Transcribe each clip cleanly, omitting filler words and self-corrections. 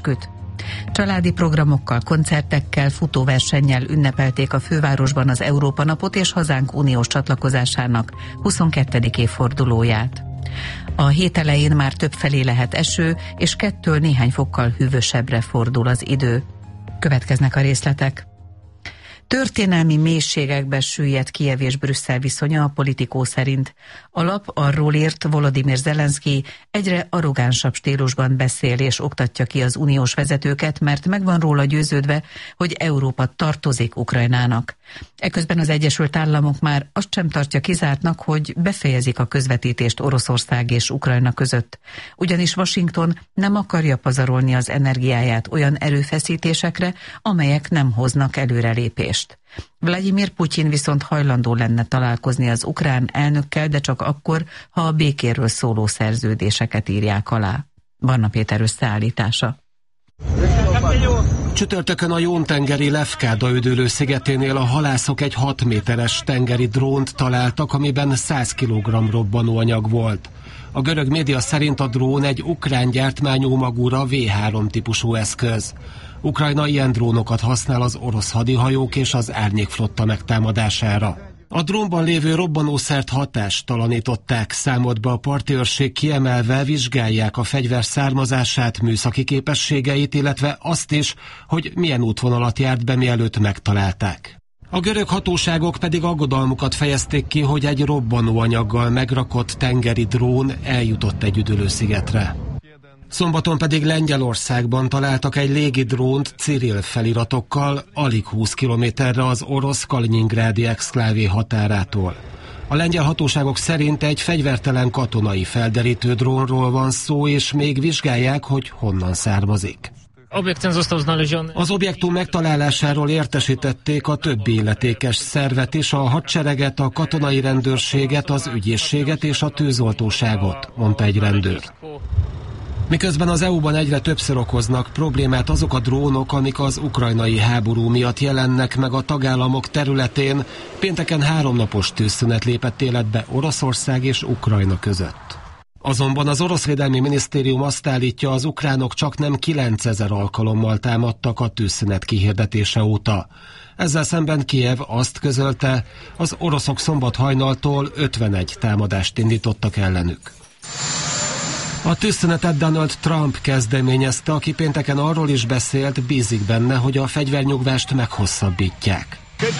esküt. Családi programokkal, koncertekkel, futóversennyel ünnepelték a fővárosban az Európa napot és hazánk uniós csatlakozásának 22. évfordulóját. A hét elején már többfelé lehet eső, és 2-től néhány fokkal hűvösebbre fordul az idő. Következnek a részletek. Történelmi mélységekbe süllyedt Kijev és Brüsszel viszonya a Politico szerint. A lap arról írt, Volodymyr Zelenszkij egyre arrogánsabb stílusban beszél és oktatja ki az uniós vezetőket, mert meg van róla győződve, hogy Európa tartozik Ukrajnának. Eközben az Egyesült Államok már azt sem tartja kizártnak, hogy befejezik a közvetítést Oroszország és Ukrajna között. Ugyanis Washington nem akarja pazarolni az energiáját olyan erőfeszítésekre, amelyek nem hoznak előrelépést. Vladimir Putyin viszont hajlandó lenne találkozni az ukrán elnökkel, de csak akkor, ha a békéről szóló szerződéseket írják alá. Barna Péter összeállítása. Csütörtökön a Jón-tengeri Lefkáda üdülő szigeténél a halászok egy 6 méteres tengeri drónt találtak, amiben 100 kg robbanóanyag volt. A görög média szerint a drón egy ukrán gyártmányú Magura V3 típusú eszköz. Ukrajna ilyen drónokat használ az orosz hadihajók és az árnyékflotta megtámadására. A drónban lévő robbanószert hatástalanították, számolt be a parti őrség, kiemelve vizsgálják a fegyver származását, műszaki képességeit, illetve azt is, hogy milyen útvonalat járt be, mielőtt megtalálták. A görög hatóságok pedig aggodalmukat fejezték ki, hogy egy robbanóanyaggal megrakott tengeri drón eljutott egy üdülőszigetre. Szombaton pedig Lengyelországban találtak egy légidrónt Ciril feliratokkal alig 20 kilométerre az orosz Kaliningrádi exklávé határától. A lengyel hatóságok szerint egy fegyvertelen katonai felderítő drónról van szó, és még vizsgálják, hogy honnan származik. Az objektum megtalálásáról értesítették a többi illetékes szervet is, a hadsereget, a katonai rendőrséget, az ügyészséget és a tűzoltóságot, mondta egy rendőr. Miközben az EU-ban egyre többször okoznak problémát azok a drónok, amik az ukrajnai háború miatt jelennek meg a tagállamok területén, pénteken 3 napos tűzszünet lépett életbe Oroszország és Ukrajna között. Azonban az orosz védelmi minisztérium azt állítja, az ukránok csaknem 9000 alkalommal támadtak a tűzszünet kihirdetése óta. Ezzel szemben Kijev azt közölte, az oroszok szombat hajnaltól 51 támadást indítottak ellenük. A tűzszünetet Donald Trump kezdeményezte, aki pénteken arról is beszélt, bízik benne, hogy a fegyvernyugvást meghosszabbítják.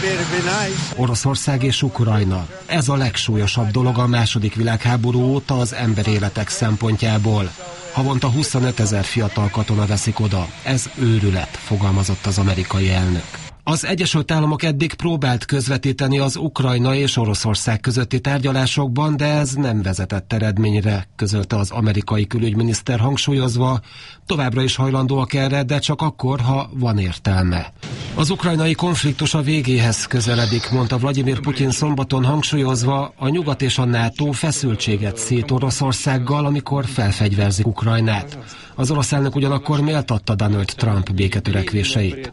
Oroszország és Ukrajna. Ez a legsúlyosabb dolog a II. Világháború óta az emberéletek szempontjából. Havonta 25 000 fiatal katona veszik oda. Ez őrület, fogalmazott az amerikai elnök. Az Egyesült Államok eddig próbált közvetíteni az Ukrajna és Oroszország közötti tárgyalásokban, de ez nem vezetett eredményre, közölte az amerikai külügyminiszter, hangsúlyozva, továbbra is hajlandóak erre, de csak akkor, ha van értelme. Az ukrajnai konfliktus a végéhez közeledik, mondta Vladimir Putyin szombaton, hangsúlyozva, a Nyugat és a NATO feszültséget szét Oroszországgal, amikor felfegyverzik Ukrajnát. Az orosz elnök ugyanakkor méltatta Donald Trump béketörekvéseit.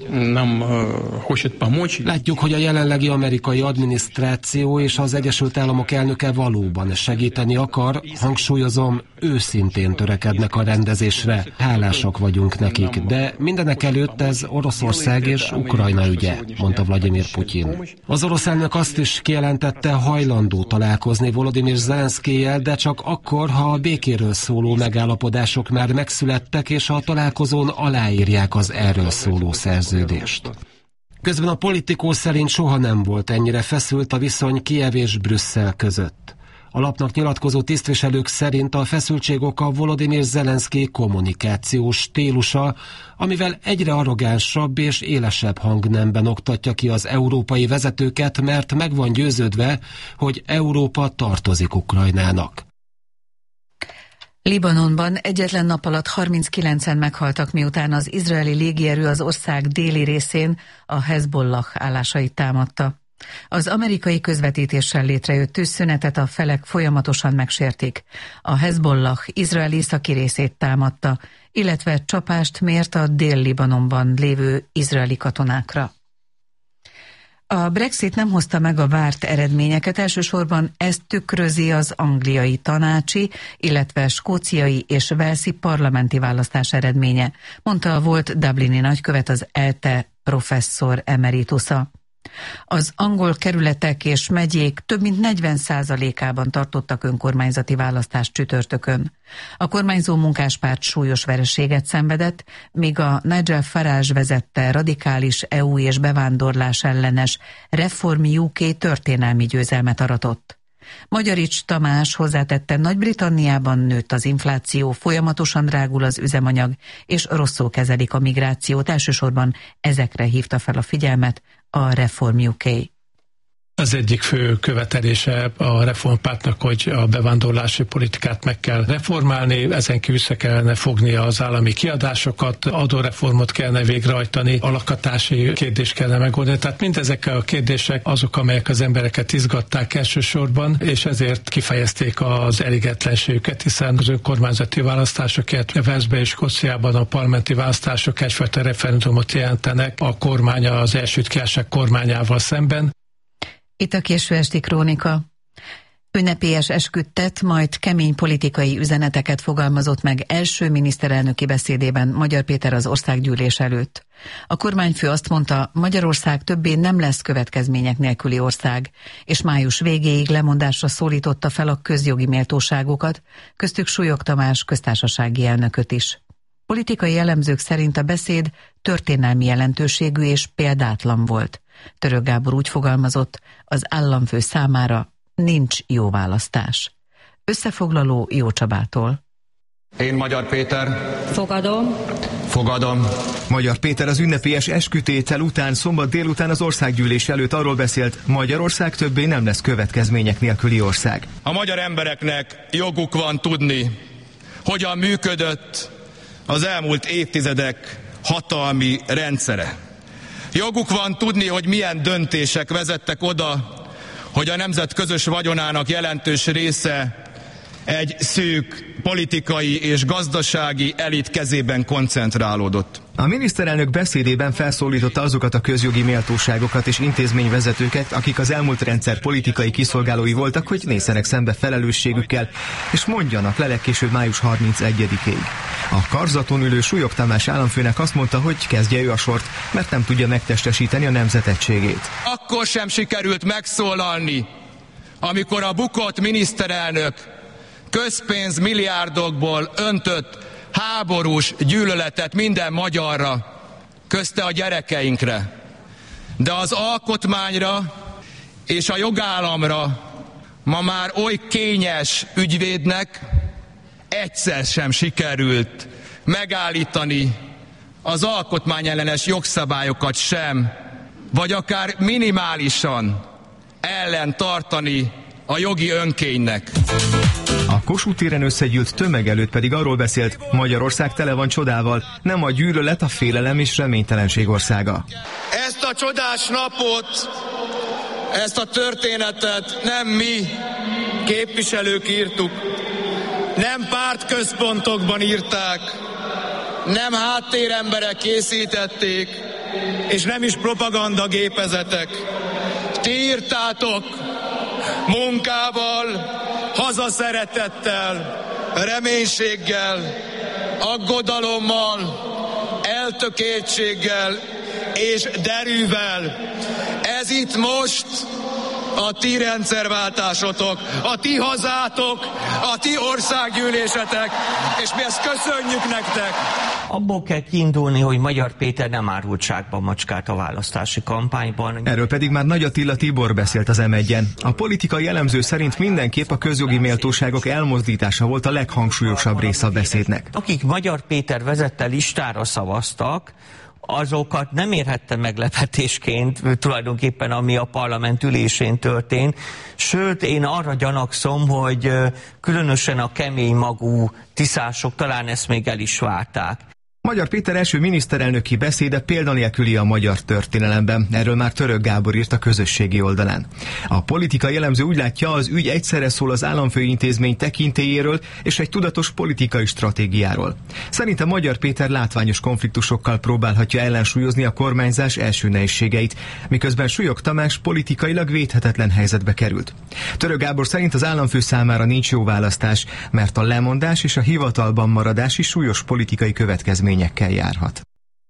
Látjuk, hogy a jelenlegi amerikai adminisztráció és az Egyesült Államok elnöke valóban segíteni akar, hangsúlyozom, őszintén törekednek a rendezésre, hálásak vagyunk nekik, de mindenek előtt ez Oroszország és Ukrajna ügye, mondta Vladimir Putyin. Az orosz elnök azt is kijelentette, hajlandó találkozni Volodymyr Zelenszkijjel, de csak akkor, ha a békéről szóló megállapodások már megszülettek, és a találkozón aláírják az erről szóló szerződést. Közben a Politico szerint soha nem volt ennyire feszült a viszony Kijev és Brüsszel között. A lapnak nyilatkozó tisztviselők szerint a feszültség oka Volodymyr Zelenszkij kommunikációs stílusa, amivel egyre arrogánsabb és élesebb hangnemben oktatja ki az európai vezetőket, mert meg van győződve, hogy Európa tartozik Ukrajnának. Libanonban egyetlen nap alatt 39-en meghaltak, miután az izraeli légierő az ország déli részén a Hezbollah állásait támadta. Az amerikai közvetítéssel létrejött tűzszünetet a felek folyamatosan megsértik. A Hezbollah Izrael északi részét támadta, illetve csapást mért a Dél-Libanonban lévő izraeli katonákra. A Brexit nem hozta meg a várt eredményeket, elsősorban ezt tükrözi az angliai tanácsi, illetve skóciai és walesi parlamenti választás eredménye, mondta a volt dublini nagykövet, az ELTE professzor emeritusa. Az angol kerületek és megyék több mint 40%-ában tartottak önkormányzati választást csütörtökön. A kormányzó munkáspárt súlyos vereséget szenvedett, míg a Nigel Farage vezette radikális EU és bevándorlás ellenes Reform UK történelmi győzelmet aratott. Magyarics Tamás hozzátette, Nagy-Britanniában nőtt az infláció, folyamatosan drágul az üzemanyag, és rosszul kezelik a migrációt, elsősorban ezekre hívta fel a figyelmet a Reform UK. Az egyik fő követelése a reformpártnak, hogy a bevándorlási politikát meg kell reformálni, ezen kívül össze kellene fogni az állami kiadásokat, adóreformot kellene végrehajtani, a lakhatási kérdést kellene megoldani. Tehát mindezek a kérdések azok, amelyek az embereket izgatták elsősorban, és ezért kifejezték az elégedetlenségüket, hiszen az önkormányzati választásokért Walesben és Skóciában a parlamenti választások egyfajta referendumot jelentenek a kormány az Egyesült Királyság kormányával szemben. Itt a késő esti krónika. Ünnepélyes esküt tett, majd kemény politikai üzeneteket fogalmazott meg első miniszterelnöki beszédében Magyar Péter az országgyűlés előtt. A kormányfő azt mondta, Magyarország többé nem lesz következmények nélküli ország, és május végéig lemondásra szólította fel a közjogi méltóságokat, köztük Súlyog Tamás köztársasági elnököt is. Politikai elemzők szerint a beszéd történelmi jelentőségű és példátlan volt. Török Gábor úgy fogalmazott, az államfő számára nincs jó választás. Összefoglaló Jó Csabától. Én, Magyar Péter. Fogadom. Magyar Péter az ünnepélyes eskütétel után szombat délután az országgyűlés előtt arról beszélt, Magyarország többé nem lesz következmények nélküli ország. A magyar embereknek joguk van tudni, hogyan működött az elmúlt évtizedek hatalmi rendszere. Joguk van tudni, hogy milyen döntések vezettek oda, hogy a nemzet közös vagyonának jelentős része egy szűk politikai és gazdasági elit kezében koncentrálódott. A miniszterelnök beszédében felszólította azokat a közjogi méltóságokat és intézményvezetőket, akik az elmúlt rendszer politikai kiszolgálói voltak, hogy nézzenek szembe felelősségükkel, és mondjanak le legkésőbb május 31-ig. A karzaton ülő Súlyog Tamás államfőnek azt mondta, hogy kezdje ő a sort, mert nem tudja megtestesíteni a nemzet egységét. Akkor sem sikerült megszólalni, amikor a bukott miniszterelnök közpénz milliárdokból öntött háborús gyűlöletet minden magyarra, közte a gyerekeinkre. De az alkotmányra és a jogállamra ma már oly kényes ügyvédnek egyszer sem sikerült megállítani az alkotmányellenes jogszabályokat sem, vagy akár minimálisan ellen tartani a jogi önkénynek. A Kossuth téren összegyűlt tömeg előtt pedig arról beszélt, Magyarország tele van csodával, nem a gyűlölet, a félelem és reménytelenség országa. Ezt a csodás napot, ezt a történetet nem mi, képviselők írtuk, nem pártközpontokban írták, nem háttéremberek készítették, és nem is propagandagépezetek. Ti írtátok munkával, hazaszeretettel, reménységgel, aggodalommal, eltökéltséggel és derűvel. Ez itt most a ti rendszerváltásotok, a ti hazátok, a ti országgyűlésetek, és mi ezt köszönjük nektek. Abból kell kiindulni, hogy Magyar Péter nem árultságban macskált a választási kampányban. Erről pedig már Nagy Attila Tibor beszélt az M1-en. A politikai elemző szerint mindenképp a közjogi méltóságok elmozdítása volt a leghangsúlyosabb része a beszédnek. Akik Magyar Péter vezette listára szavaztak, azokat nem érhette meglepetésként tulajdonképpen, ami a parlament ülésén történt. Sőt, én arra gyanakszom, hogy különösen a kemény magú tiszások talán ezt még el is várták. Magyar Péter első miniszterelnöki beszéde példanélküli a magyar történelemben. Erről már Török Gábor írt a közösségi oldalán. A politikai elemző úgy látja, az ügy egyszerre szól az államfőintézmény tekintélyéről és egy tudatos politikai stratégiáról. Szerintem Magyar Péter látványos konfliktusokkal próbálhatja ellensúlyozni a kormányzás első nehézségeit, miközben Súlyog Tamás politikailag védhetetlen helyzetbe került. Török Gábor szerint az államfő számára nincs jó választás, mert a lemondás és a hivatalban maradás is súlyos politikai következményekkel járhat.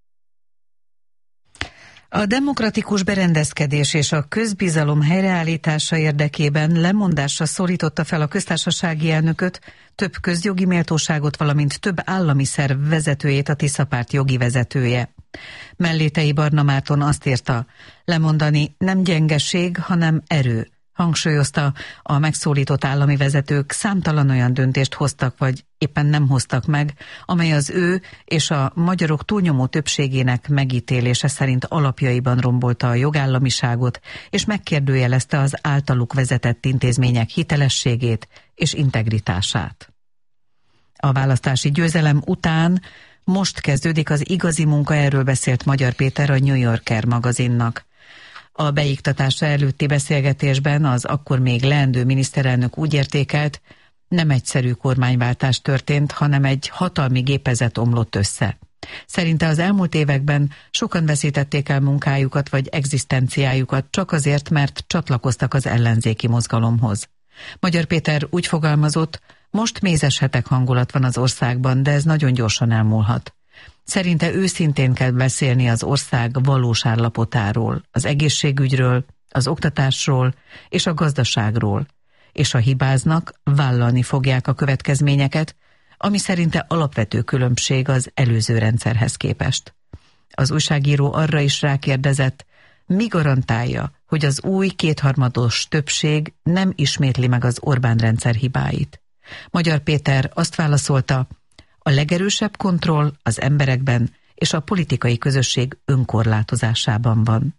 A demokratikus berendezkedés és a közbizalom helyreállítása érdekében lemondásra szólította fel a köztársasági elnököt, több közjogi méltóságot, valamint több állami szerv vezetőjét a Tisza Párt jogi vezetője. Mellétei Barna Márton azt írta, lemondani nem gyengeség, hanem erő. Hangsúlyozta, a megszólított állami vezetők számtalan olyan döntést hoztak, vagy éppen nem hoztak meg, amely az ő és a magyarok túlnyomó többségének megítélése szerint alapjaiban rombolta a jogállamiságot, és megkérdőjelezte az általuk vezetett intézmények hitelességét és integritását. A választási győzelem után most kezdődik az igazi munka, erről beszélt Magyar Péter a New Yorker magazinnak. A beiktatása előtti beszélgetésben az akkor még leendő miniszterelnök úgy értékelt, nem egyszerű kormányváltás történt, hanem egy hatalmi gépezet omlott össze. Szerinte az elmúlt években sokan veszítették el munkájukat vagy egzisztenciájukat csak azért, mert csatlakoztak az ellenzéki mozgalomhoz. Magyar Péter úgy fogalmazott, most mézes hetek hangulat van az országban, de ez nagyon gyorsan elmúlhat. Szerinte őszintén kell beszélni az ország valós állapotáról, az egészségügyről, az oktatásról és a gazdaságról, és ha hibáznak, vállalni fogják a következményeket, ami szerinte alapvető különbség az előző rendszerhez képest. Az újságíró arra is rákérdezett, mi garantálja, hogy az új kétharmados többség nem ismétli meg az Orbán rendszer hibáit. Magyar Péter azt válaszolta, a legerősebb kontroll az emberekben és a politikai közösség önkorlátozásában van.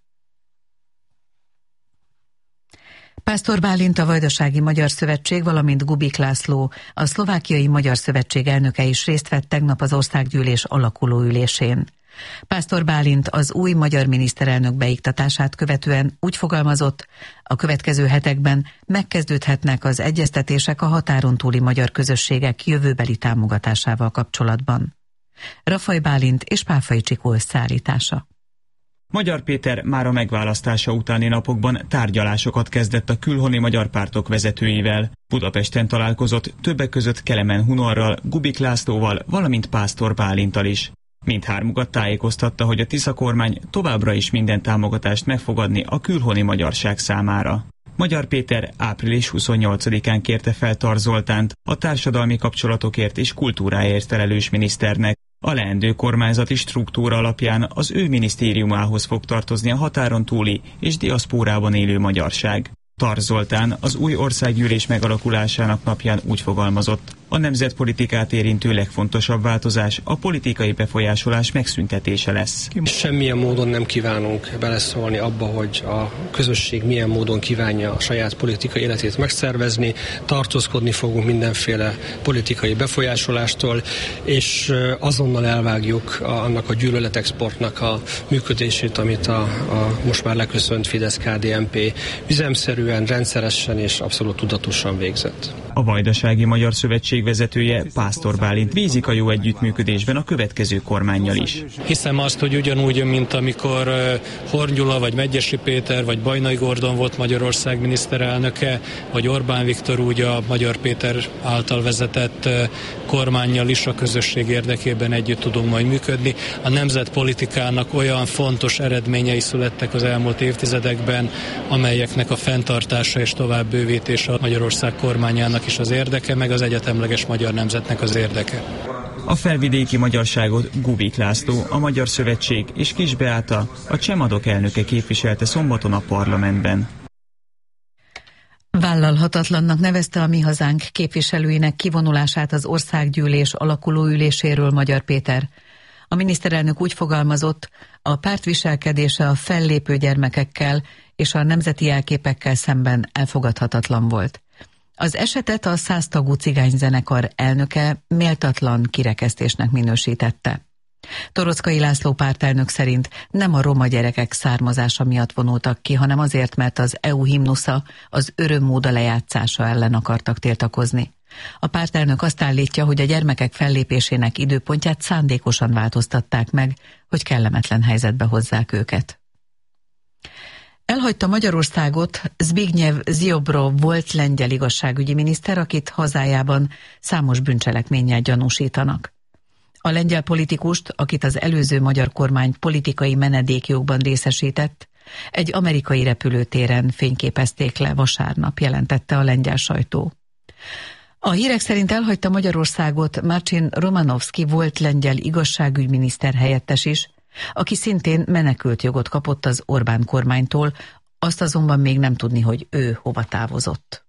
Pásztor Bálint, a Vajdasági Magyar Szövetség, valamint Gubik László, a Szlovákiai Magyar Szövetség elnöke is részt vett tegnap az országgyűlés alakulóülésén. Pásztor Bálint az új magyar miniszterelnök beiktatását követően úgy fogalmazott, a következő hetekben megkezdődhetnek az egyeztetések a határon túli magyar közösségek jövőbeli támogatásával kapcsolatban. Rafaj Bálint és Pálfai Csikó összeállítása. Magyar Péter már a megválasztása utáni napokban tárgyalásokat kezdett a külhoni magyar pártok vezetőivel. Budapesten találkozott többek között Kelemen Hunarral, Gubik Lászlóval, valamint Pásztor Bálinttal is. Mindhármukat tájékoztatta, hogy a Tisza kormány továbbra is minden támogatást meg fog adni a külhoni magyarság számára. Magyar Péter április 28-án kérte fel Tar Zoltánt, a társadalmi kapcsolatokért és kultúráért felelős miniszternek. A leendő kormányzati struktúra alapján az ő minisztériumához fog tartozni a határon túli és diaszpórában élő magyarság. Tar Zoltán az új országgyűlés megalakulásának napján úgy fogalmazott, a nemzetpolitikát érintő legfontosabb változás a politikai befolyásolás megszüntetése lesz. Semmilyen módon nem kívánunk beleszólni abba, hogy a közösség milyen módon kívánja a saját politikai életét megszervezni, tartózkodni fogunk mindenféle politikai befolyásolástól, és azonnal elvágjuk annak a gyűlöletexportnak a működését, amit a most már leköszönt Fidesz-KDNP üzemszerűen, rendszeresen és abszolút tudatosan végzett. A Vajdasági Magyar Szövetség vezetője, Pásztor Bálint bízik a jó együttműködésben a következő kormánnyal is. Hiszem azt, hogy ugyanúgy, mint amikor Horn Gyula, vagy Medgyessy Péter, vagy Bajnai Gordon volt Magyarország miniszterelnöke, vagy Orbán Viktor, úgy a Magyar Péter által vezetett kormánnyal is a közösség érdekében együtt tudunk majd működni. A nemzetpolitikának olyan fontos eredményei születtek az elmúlt évtizedekben, amelyeknek a fenntartása és tovább bővítése a Magyarország kormányának is az érdeke, meg az egyetemleges magyar nemzetnek az érdeke. A felvidéki magyarságot Gubik László, a Magyar Szövetség és Kis Beáta, a Csemadok elnöke képviselte szombaton a parlamentben. Vállalhatatlannak nevezte a Mi Hazánk képviselőinek kivonulását az országgyűlés alakulóüléséről Magyar Péter. A miniszterelnök úgy fogalmazott, a párt viselkedése a fellépő gyermekekkel és a nemzeti jelképekkel szemben elfogadhatatlan volt. Az esetet a 100 tagú cigányzenekar elnöke méltatlan kirekesztésnek minősítette. Torockai László pártelnök szerint nem a roma gyerekek származása miatt vonultak ki, hanem azért, mert az EU himnusza, az örömmóda lejátszása ellen akartak tiltakozni. A pártelnök azt állítja, hogy a gyermekek fellépésének időpontját szándékosan változtatták meg, hogy kellemetlen helyzetbe hozzák őket. Elhagyta Magyarországot Zbigniew Ziobro volt lengyel igazságügyi miniszter, akit hazájában számos bűncselekménnyel gyanúsítanak. A lengyel politikust, akit az előző magyar kormány politikai menedékjogban részesített, egy amerikai repülőtéren fényképezték le vasárnap, jelentette a lengyel sajtó. A hírek szerint elhagyta Magyarországot Marcin Romanowski volt lengyel igazságügyminiszter helyettes is, aki szintén menekült jogot kapott az Orbán kormánytól, azt azonban még nem tudni, hogy ő hova távozott.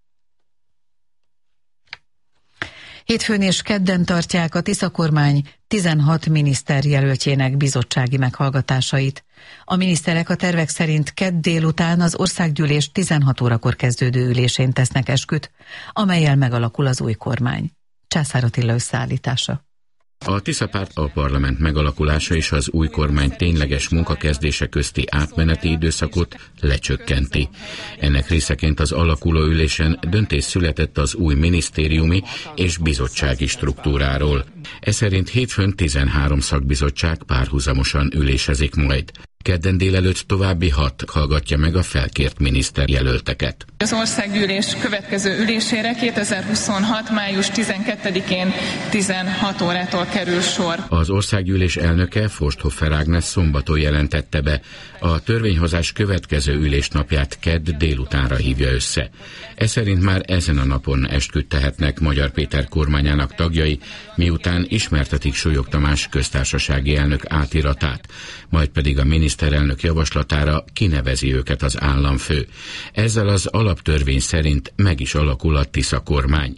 Hétfőn és kedden tartják a Tisza kormány 16 miniszter jelöltjének bizottsági meghallgatásait. A miniszterek a tervek szerint kedd délután az országgyűlés 16 órakor kezdődő ülésén tesznek esküt, amellyel megalakul az új kormány. Császár Attila összeállítása. A Tisza párt a parlament megalakulása és az új kormány tényleges munkakezdése közti átmeneti időszakot lecsökkenti. Ennek részeként az alakuló ülésen döntés született az új minisztériumi és bizottsági struktúráról. Ez szerint hétfőn 13 szakbizottság párhuzamosan ülésezik majd. Kedden délelőtt további 6 hallgatja meg a felkért miniszterjelölteket. Az országgyűlés következő ülésére 2026. május 12-én 16 órától kerül sor. Az országgyűlés elnöke, Forsthoffer Ágnes szombaton jelentette be, a törvényhozás következő ülésnapját kedd délutánra hívja össze. Ez szerint már ezen a napon esküt tehetnek Magyar Péter kormányának tagjai, miután ismertetik Súlyog Tamás köztársasági elnök átiratát, majd pedig a miniszterelnök javaslatára kinevezi őket az államfő. Ezzel az alaptörvény szerint meg is alakul a Tisza kormány.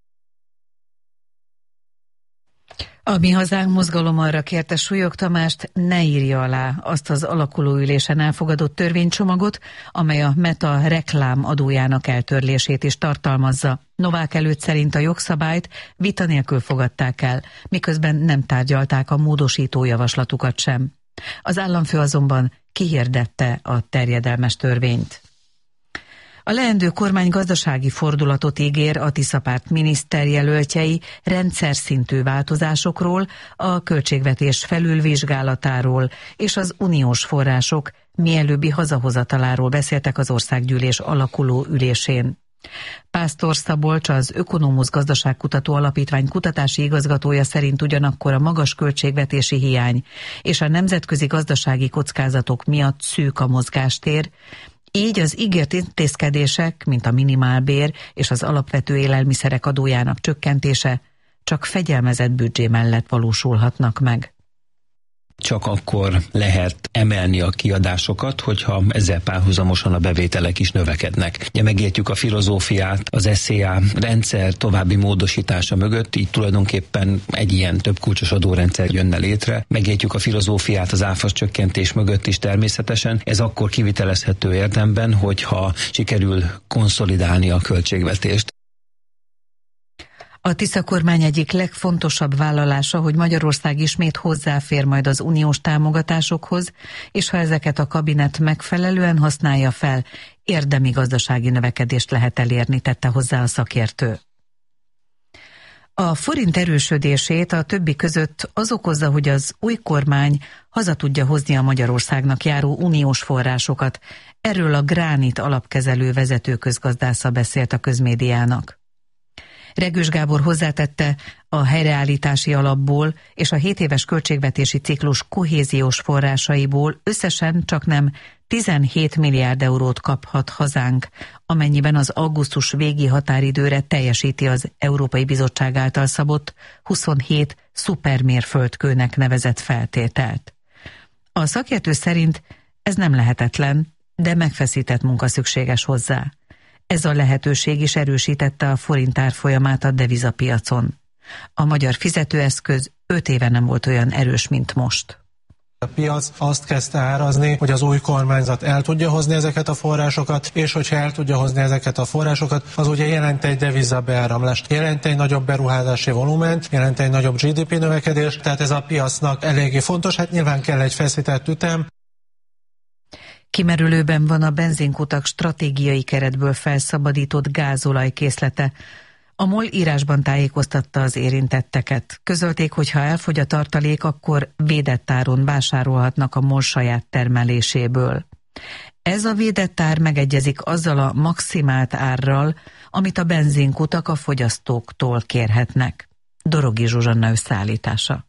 A Mi Hazánk mozgalom arra kérte Súlyog Tamást, ne írja alá azt az alakuló ülésen elfogadott törvénycsomagot, amely a Meta reklám adójának eltörlését is tartalmazza. Novák előtt szerint a jogszabályt vita nélkül fogadták el, miközben nem tárgyalták a módosító javaslatukat sem. Az államfő azonban kihirdette a terjedelmes törvényt. A leendő kormány gazdasági fordulatot ígér a Tisza párt miniszterjelöltjei rendszer szintű változásokról, a költségvetés felülvizsgálatáról és az uniós források mielőbbi hazahozataláról beszéltek az országgyűlés alakuló ülésén. Pásztor Szabolcs, az Ökonomusz Gazdaságkutató Alapítvány kutatási igazgatója szerint ugyanakkor a magas költségvetési hiány és a nemzetközi gazdasági kockázatok miatt szűk a mozgástér, így az ígért intézkedések, mint a minimálbér és az alapvető élelmiszerek adójának csökkentése csak fegyelmezett büdzsé mellett valósulhatnak meg. Csak akkor lehet emelni a kiadásokat, hogyha ezzel párhuzamosan a bevételek is növekednek. Ugye megértjük a filozófiát az SZIA rendszer további módosítása mögött, így tulajdonképpen egy ilyen több kulcsos adórendszer jönne létre. Megértjük a filozófiát az áfa csökkentés mögött is természetesen. Ez akkor kivitelezhető érdemben, hogyha sikerül konszolidálni a költségvetést. A Tisza kormány egyik legfontosabb vállalása, hogy Magyarország ismét hozzáfér majd az uniós támogatásokhoz, és ha ezeket a kabinet megfelelően használja fel, érdemi gazdasági növekedést lehet elérni, tette hozzá a szakértő. A forint erősödését a többi között az okozza, hogy az új kormány haza tudja hozni a Magyarországnak járó uniós forrásokat. Erről a Gránit alapkezelő vezető közgazdásza beszélt a közmédiának. Regős Gábor hozzátette, a helyreállítási alapból és a 7 éves költségvetési ciklus kohéziós forrásaiból összesen csaknem 17 milliárd eurót kaphat hazánk, amennyiben az augusztus végi határidőre teljesíti az Európai Bizottság által szabott 27 szupermérföldkőnek nevezett feltételt. A szakértő szerint ez nem lehetetlen, de megfeszített munka szükséges hozzá. Ez a lehetőség is erősítette a forint árfolyamát a devizapiacon. A magyar fizetőeszköz 5 éve nem volt olyan erős, mint most. A piac azt kezdte árazni, hogy az új kormányzat el tudja hozni ezeket a forrásokat, és hogyha el tudja hozni ezeket a forrásokat, az ugye jelent egy devizabeáramlást, jelent egy nagyobb beruházási volument, jelent egy nagyobb GDP növekedést, tehát ez a piacnak eléggé fontos, hát nyilván kell egy feszített ütem. Kimerülőben van a benzinkutak stratégiai keretből felszabadított gázolaj készlete. A MOL írásban tájékoztatta az érintetteket. Közölték, hogy ha elfogy a tartalék, akkor védett áron vásárolhatnak a MOL saját termeléséből. Ez a védett ár megegyezik azzal a maximált árral, amit a benzinkutak a fogyasztóktól kérhetnek. Dorogi Zsuzsanna összeállítása.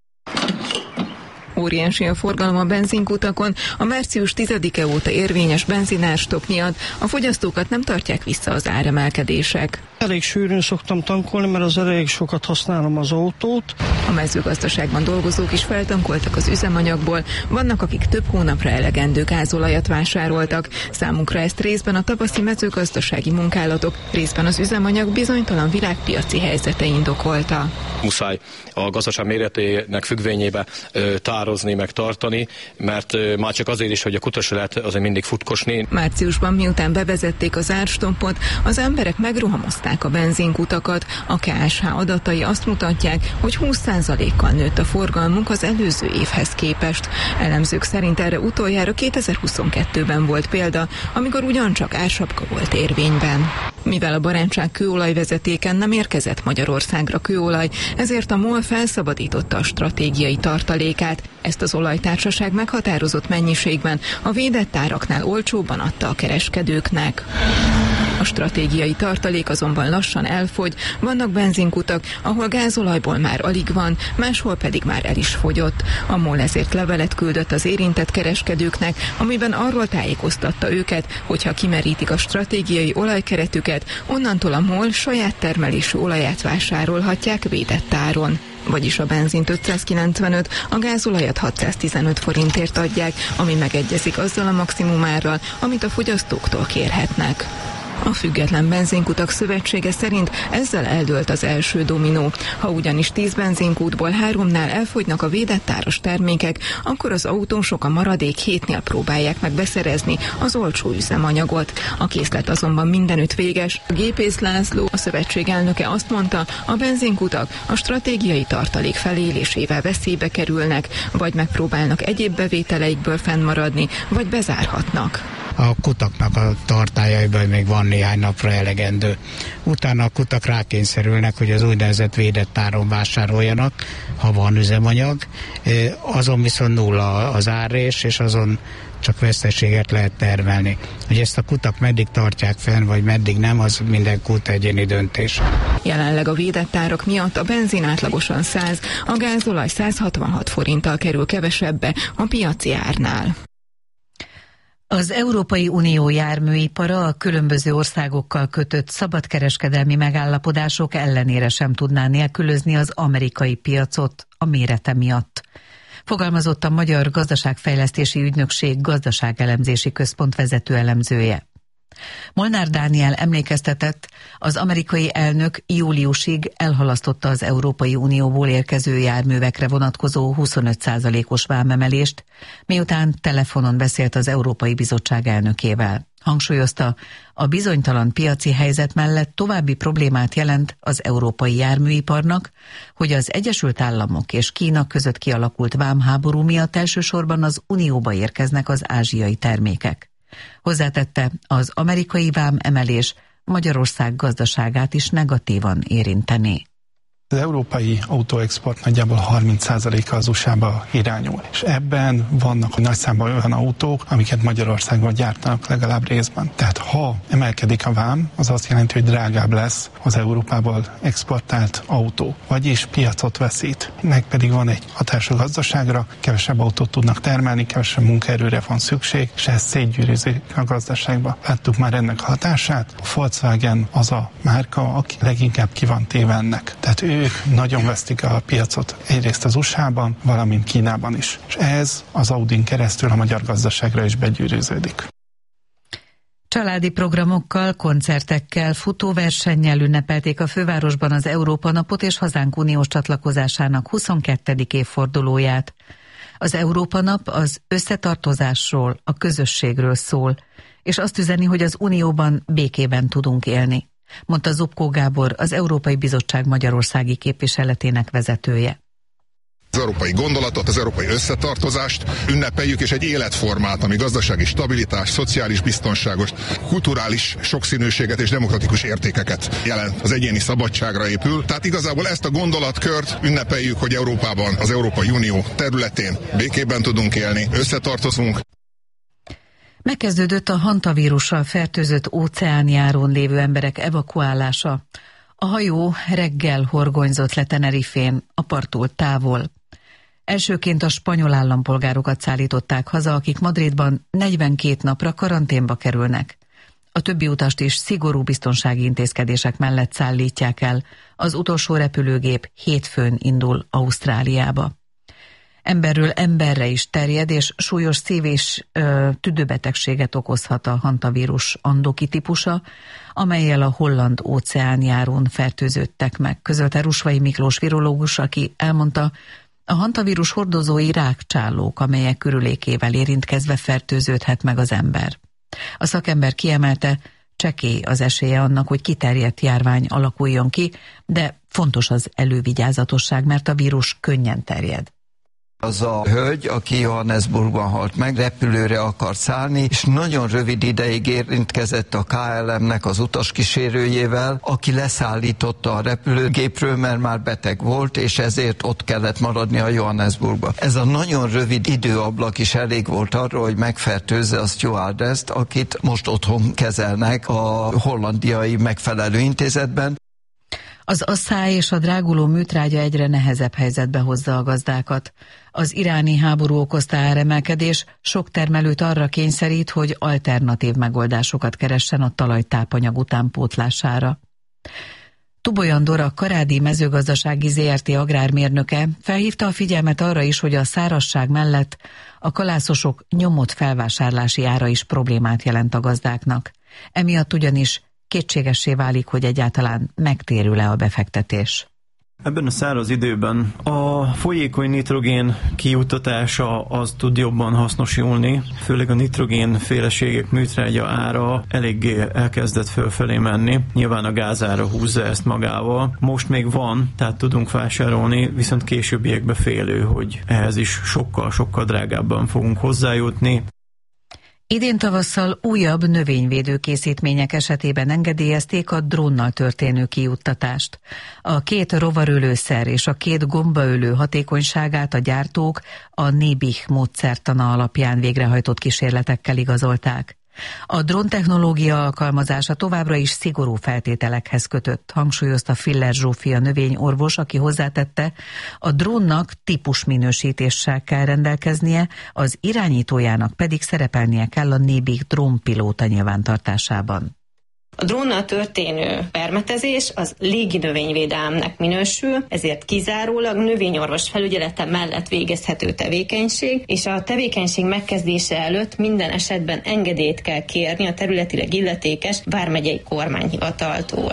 Óriási a forgalom a benzinkutakon, a március 10-e óta érvényes benzinárstop miatt a fogyasztókat nem tartják vissza az áremelkedések. Elég sűrűn szoktam tankolni, mert az elég sokat használom az autót. A mezőgazdaságban dolgozók is feltankoltak az üzemanyagból, vannak, akik több hónapra elegendő gázolajat vásároltak. Számunkra ezt részben a tavaszi mezőgazdasági munkálatok, részben az üzemanyag bizonytalan világpiaci helyzete indokolta. Muszáj a gazdaság méretének függvényébe tározni, meg tartani, mert már csak azért is, hogy a kutasület azért mindig futkosni. Márciusban, miután bevezették az árstompot, az emberek megrohamozták a benzinkutakat. A KSH adatai azt mutatják, hogy 20%-kal nőtt a forgalmunk az előző évhez képest. Elemzők szerint erre utoljára 2022-ben volt példa, amikor ugyancsak ársapka volt érvényben. Mivel a Barentsák kőolajvezetéken nem érkezett Magyarországra kőolaj, ezért a MOL felszabadította a stratégiai tartalékát. Ezt az olajtársaság meghatározott mennyiségben a védett áraknál olcsóbban adta a kereskedőknek. A stratégiai tartalék azonban lassan elfogy, vannak benzinkutak, ahol gázolajból már alig van, máshol pedig már el is fogyott. A MOL ezért levelet küldött az érintett kereskedőknek, amiben arról tájékoztatta őket, hogyha kimerítik a stratégiai olajkeretüket, onnantól a MOL saját termelésű olaját vásárolhatják védett áron. Vagyis a benzint 595, a gázolajat 615 forintért adják, ami megegyezik azzal a maximumárral, amit a fogyasztóktól kérhetnek. A Független Benzinkutak Szövetsége szerint ezzel eldőlt az első dominó. Ha ugyanis 10 benzinkútból 3-nál elfogynak a védett áras termékek, akkor az autósok a maradék 7-nél próbálják meg beszerezni az olcsó üzemanyagot. A készlet azonban mindenütt véges. A Gépész László, a szövetség elnöke azt mondta, a benzinkutak a stratégiai tartalék felélésével veszélybe kerülnek, vagy megpróbálnak egyéb bevételeikből fennmaradni, vagy bezárhatnak. A kutaknak a tartályaiban még van néhány napra elegendő. Utána a kutak rákényszerülnek, hogy az úgynevezett védett áron vásároljanak, ha van üzemanyag. Azon viszont nulla az árrés, és azon csak veszteséget lehet termelni. Hogy ezt a kutak meddig tartják fenn, vagy meddig nem, az minden kút egyéni döntés. Jelenleg a védett árak miatt a benzin átlagosan 100, a gázolaj 166 forinttal kerül kevesebbe a piaci árnál. Az Európai Unió járműipara a különböző országokkal kötött szabadkereskedelmi megállapodások ellenére sem tudná nélkülözni az amerikai piacot a mérete miatt. Fogalmazott a Magyar Gazdaságfejlesztési Ügynökség Gazdaságelemzési Központ vezető elemzője. Molnár Dániel emlékeztetett, az amerikai elnök júliusig elhalasztotta az Európai Unióból érkező járművekre vonatkozó 25%-os vámemelést, miután telefonon beszélt az Európai Bizottság elnökével. Hangsúlyozta, a bizonytalan piaci helyzet mellett további problémát jelent az európai járműiparnak, hogy az Egyesült Államok és Kína között kialakult vámháború miatt elsősorban az Unióba érkeznek az ázsiai termékek. Hozzátette, az amerikai vámemelés Magyarország gazdaságát is negatívan érinteni. Az európai autóexport nagyjából 30%-a az USA-ba irányul, és ebben vannak nagy számban olyan autók, amiket Magyarországon gyártanak legalább részben. Tehát ha emelkedik a vám, az azt jelenti, hogy drágább lesz az Európából exportált autó, vagyis piacot veszít. Ennek pedig van egy hatás a gazdaságra, kevesebb autót tudnak termelni, kevesebb munkaerőre van szükség, és ez szétgyűrűzik a gazdaságba. Láttuk már ennek a hatását. A Volkswagen az a márka, aki leginkább ki van téve ennek. Tehát ők nagyon vesztik a piacot egyrészt az USA-ban, valamint Kínában is. És ez az Audin keresztül a magyar gazdaságra is begyűrűződik. Családi programokkal, koncertekkel, futóversennyel ünnepelték a fővárosban az Európa napot és hazánk uniós csatlakozásának 22. évfordulóját. Az Európa Nap az összetartozásról, a közösségről szól, és azt üzeni, hogy az Unióban békében tudunk élni, mondta Zubkó Gábor, az Európai Bizottság magyarországi képviseletének vezetője. Az európai gondolatot, az európai összetartozást ünnepeljük, és egy életformát, ami gazdasági stabilitás, szociális biztonságos, kulturális sokszínűséget és demokratikus értékeket jelent, az egyéni szabadságra épül. Tehát igazából ezt a gondolatkört ünnepeljük, hogy Európában, az Európai Unió területén békében tudunk élni, összetartozunk. Megkezdődött a hantavírussal fertőzött óceánjáron lévő emberek evakuálása. A hajó reggel horgonyzott le Tenerifén, a parttól távol. Elsőként a spanyol állampolgárokat szállították haza, akik Madridban 42 napra karanténba kerülnek. A többi utast is szigorú biztonsági intézkedések mellett szállítják el. Az utolsó repülőgép hétfőn indul Ausztráliába. Emberről emberre is terjed, és súlyos szív- és tüdőbetegséget okozhat a hantavírus andoki típusa, amellyel a holland óceánjáron fertőződtek meg, közölte Rusvai Miklós virológus, aki elmondta, a hantavírus hordozói rákcsálók, amelyek körülékével érintkezve fertőződhet meg az ember. A szakember kiemelte, csekély az esélye annak, hogy kiterjedt járvány alakuljon ki, de fontos az elővigyázatosság, mert a vírus könnyen terjed. Az a hölgy, aki Johannesburgban halt meg, repülőre akart szállni, és nagyon rövid ideig érintkezett a KLM-nek az utaskísérőjével, aki leszállította a repülőgépről, mert már beteg volt, és ezért ott kellett maradni a Johannesburgba. Ez a nagyon rövid időablak is elég volt arra, hogy megfertőzze a stewardesst, akit most otthon kezelnek a hollandiai megfelelő intézetben. Az asszály és a dráguló műtrágya egyre nehezebb helyzetbe hozza a gazdákat. Az iráni háború okozta áremelkedés sok termelőt arra kényszerít, hogy alternatív megoldásokat keressen a talaj tápanyag utánpótlására. Tubolyan Dora, Karádi mezőgazdasági ZRT agrármérnöke felhívta a figyelmet arra is, hogy a szárazság mellett a kalászosok nyomott felvásárlási ára is problémát jelent a gazdáknak. Emiatt ugyanis kétségessé válik, hogy egyáltalán megtérül-e a befektetés. Ebben a száraz időben a folyékony nitrogén kijuttatása az tud jobban hasznosulni, főleg a nitrogén féleségek műtrágya ára eléggé elkezdett fölfelé menni. Nyilván a gázára húzza ezt magával. Most még van, tehát tudunk vásárolni, viszont későbbiekbe félő, hogy ehhez is sokkal drágábban fogunk hozzájutni. Idén tavasszal újabb növényvédőkészítmények esetében engedélyezték a drónnal történő kijuttatást. A 2 rovarölőszer és a 2 gombaölő hatékonyságát a gyártók a NIBIH módszertana alapján végrehajtott kísérletekkel igazolták. A dróntechnológia alkalmazása továbbra is szigorú feltételekhez kötött, hangsúlyozta Filler Zsófia növényorvos, aki hozzátette, a drónnak típusminősítéssel kell rendelkeznie, az irányítójának pedig szerepelnie kell a NIBIH drónpilóta nyilvántartásában. A drónnal történő permetezés az légi növényvédelemnek minősül, ezért kizárólag növényorvos felügyelete mellett végezhető tevékenység, és a tevékenység megkezdése előtt minden esetben engedélyt kell kérni a területileg illetékes vármegyei kormányhivataltól.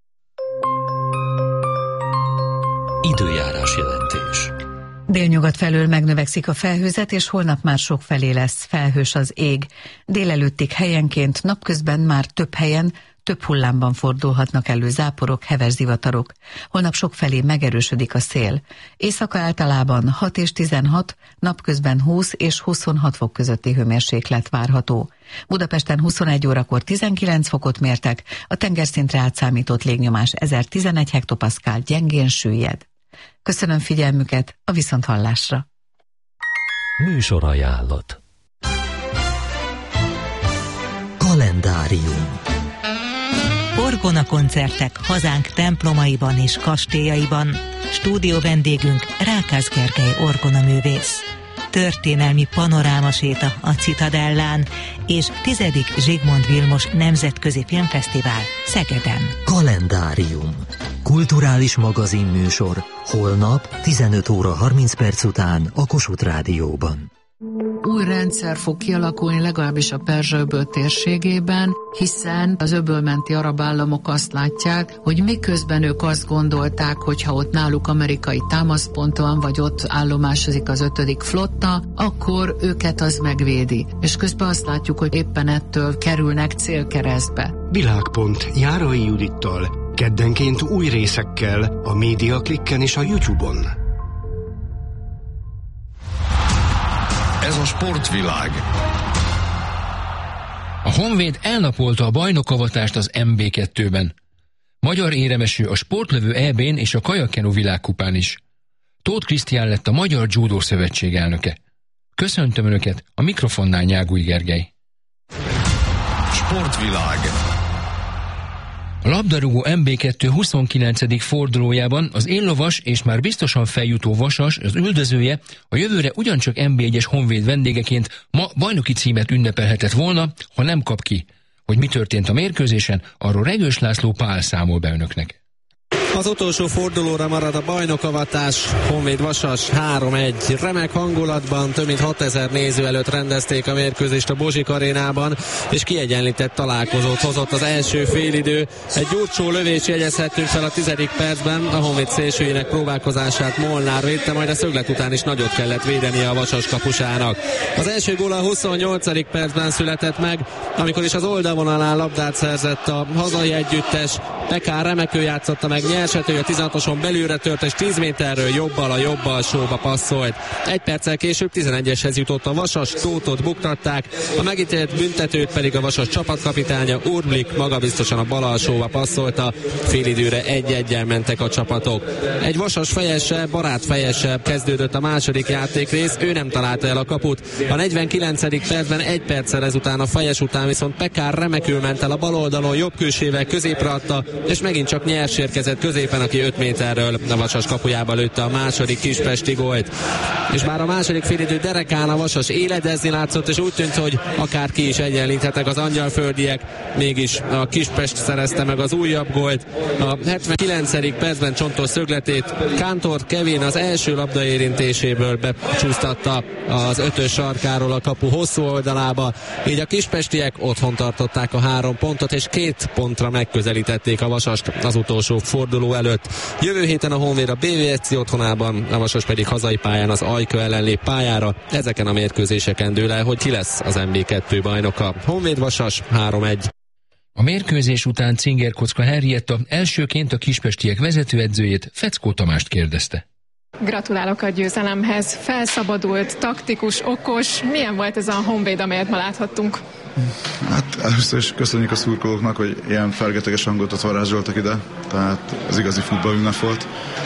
Időjárás jelentés. Délnyugat felől megnövekszik a felhőzet, és holnap már sokfelé lesz felhős az ég. Délelőttig helyenként, napközben már több helyen, több hullámban fordulhatnak elő záporok, heves zivatarok. Holnap sokfelé megerősödik a szél. Éjszaka általában 6 és 16, napközben 20 és 26 fok közötti hőmérséklet várható. Budapesten 21 órakor 19 fokot mértek, a tengerszintre átszámított légnyomás 1011 hektopaszkál gyengén süllyed. Köszönöm figyelmüket, a viszonthallásra. Műsorajánlat. Kalendárium. Orgona koncertek hazánk templomaiban és kastélyaiban. Stúdió vendégünk Rákász Gergely orgonaművész. Történelmi panorámaséta a Citadellán és 10. Zsigmond Vilmos Nemzetközi Filmfesztivál Szegeden. Kalendárium. Kulturális magazinműsor holnap 15 óra 30 perc után a Kossuth Rádióban. Új rendszer fog kialakulni legalábbis a Perzsa-öböl térségében, hiszen az öbölmenti arab államok azt látják, hogy miközben ők azt gondolták, hogy ha ott náluk amerikai támaszpont van, vagy ott állomásozik az 5. flotta, akkor őket az megvédi. És közben azt látjuk, hogy éppen ettől kerülnek célkeresztbe. Világpont Járai Judittal, keddenként új részekkel a Média Klikken és a YouTube-on. Ez a sportvilág. A Honvéd elnapolta a bajnokavatást az MB2-ben. Magyar éremesű a sportlövő EB-n és a kajakkenu világkupán is. Tóth Krisztián lett a Magyar Judo Szövetség elnöke. Köszöntöm Önöket, a mikrofonnál Nyágúj Gergely. Sportvilág. A labdarúgó MB2 29. fordulójában az éllovas és már biztosan feljutó Vasas, az üldözője, a jövőre ugyancsak MB1-es Honvéd vendégeként ma bajnoki címet ünnepelhetett volna, ha nem kap ki. Hogy mi történt a mérkőzésen, arról Regős László Pál számol be Önöknek. Az utolsó fordulóra marad a bajnokavatás, Honvéd-Vasas 3-1. Remek hangulatban több mint 6000 néző előtt rendezték a mérkőzést a Bozsik arénában, és kiegyenlített találkozót hozott az első félidő. Egy gyurcsó lövés jegyezhettünk fel a 10. percben, a Honvéd szélsőjének próbálkozását Molnár védte, majd a szöglet után is nagyot kellett védenie a Vasas kapusának. Az első gól a 28. percben született meg, amikor is az oldalvonalán labdát szerzett a hazai együttes. Pekár remekül játszotta meg Nyersető, a 16-oson belülre tört, és 10 méterről jobbal a jobb alsóba passzolt. Egy perccel később 11-eshez jutott a Vasas, Tóthot buktatták, a megítélt büntetőt pedig a Vasas csapatkapitánya Urblik magabiztosan a bal alsóba passzolta. Félidőre 1-1-jel mentek a csapatok. Egy Vasas fejese, barát fejese kezdődött a második játékrész, ő nem találta el a kaput. A 49. percben 1 perccel ezután, a fejes után viszont Pekár remekül ment el a bal oldalon, jobb külsével középre adta, és megint csak Nyers érkezett középen, aki 5 méterről a Vasas kapujába lőtte a második kispesti gólt. És bár a második félidő derekán a Vasas éledezni látszott, és úgy tűnt, hogy akár ki is egyenlíthetek az angyalföldiek, mégis a Kispest szerezte meg az újabb gólt. A 79. percben csontos szögletét Kántor Kevin az első labda érintéséből becsúsztatta az 5-ös sarkáról a kapu hosszú oldalába, így a kispestiek otthon tartották a 3 pontot, és 2 pontra megközelítették a Vasast az utolsó forduló előtt. Jövő héten a Honvéd a BVSC otthonában, a Vasas pedig hazai pályán az Ajka ellen lép pályára. Ezeken a mérkőzéseken dől el, hogy ki lesz az MB2 bajnoka. Honvéd-Vasas 3-1. A mérkőzés után Cingerkocka Henrietta elsőként a kispestiek vezetőedzőjét, Feckó Tamást kérdezte. Gratulálok a győzelemhez. Felszabadult, taktikus, okos. Milyen volt ez a Honvéd, amelyet ma láthattunk? Hát először is köszönjük a szurkolóknak, hogy ilyen fergeteges hangot varázsoltak ide, tehát az igazi futballünnep volt.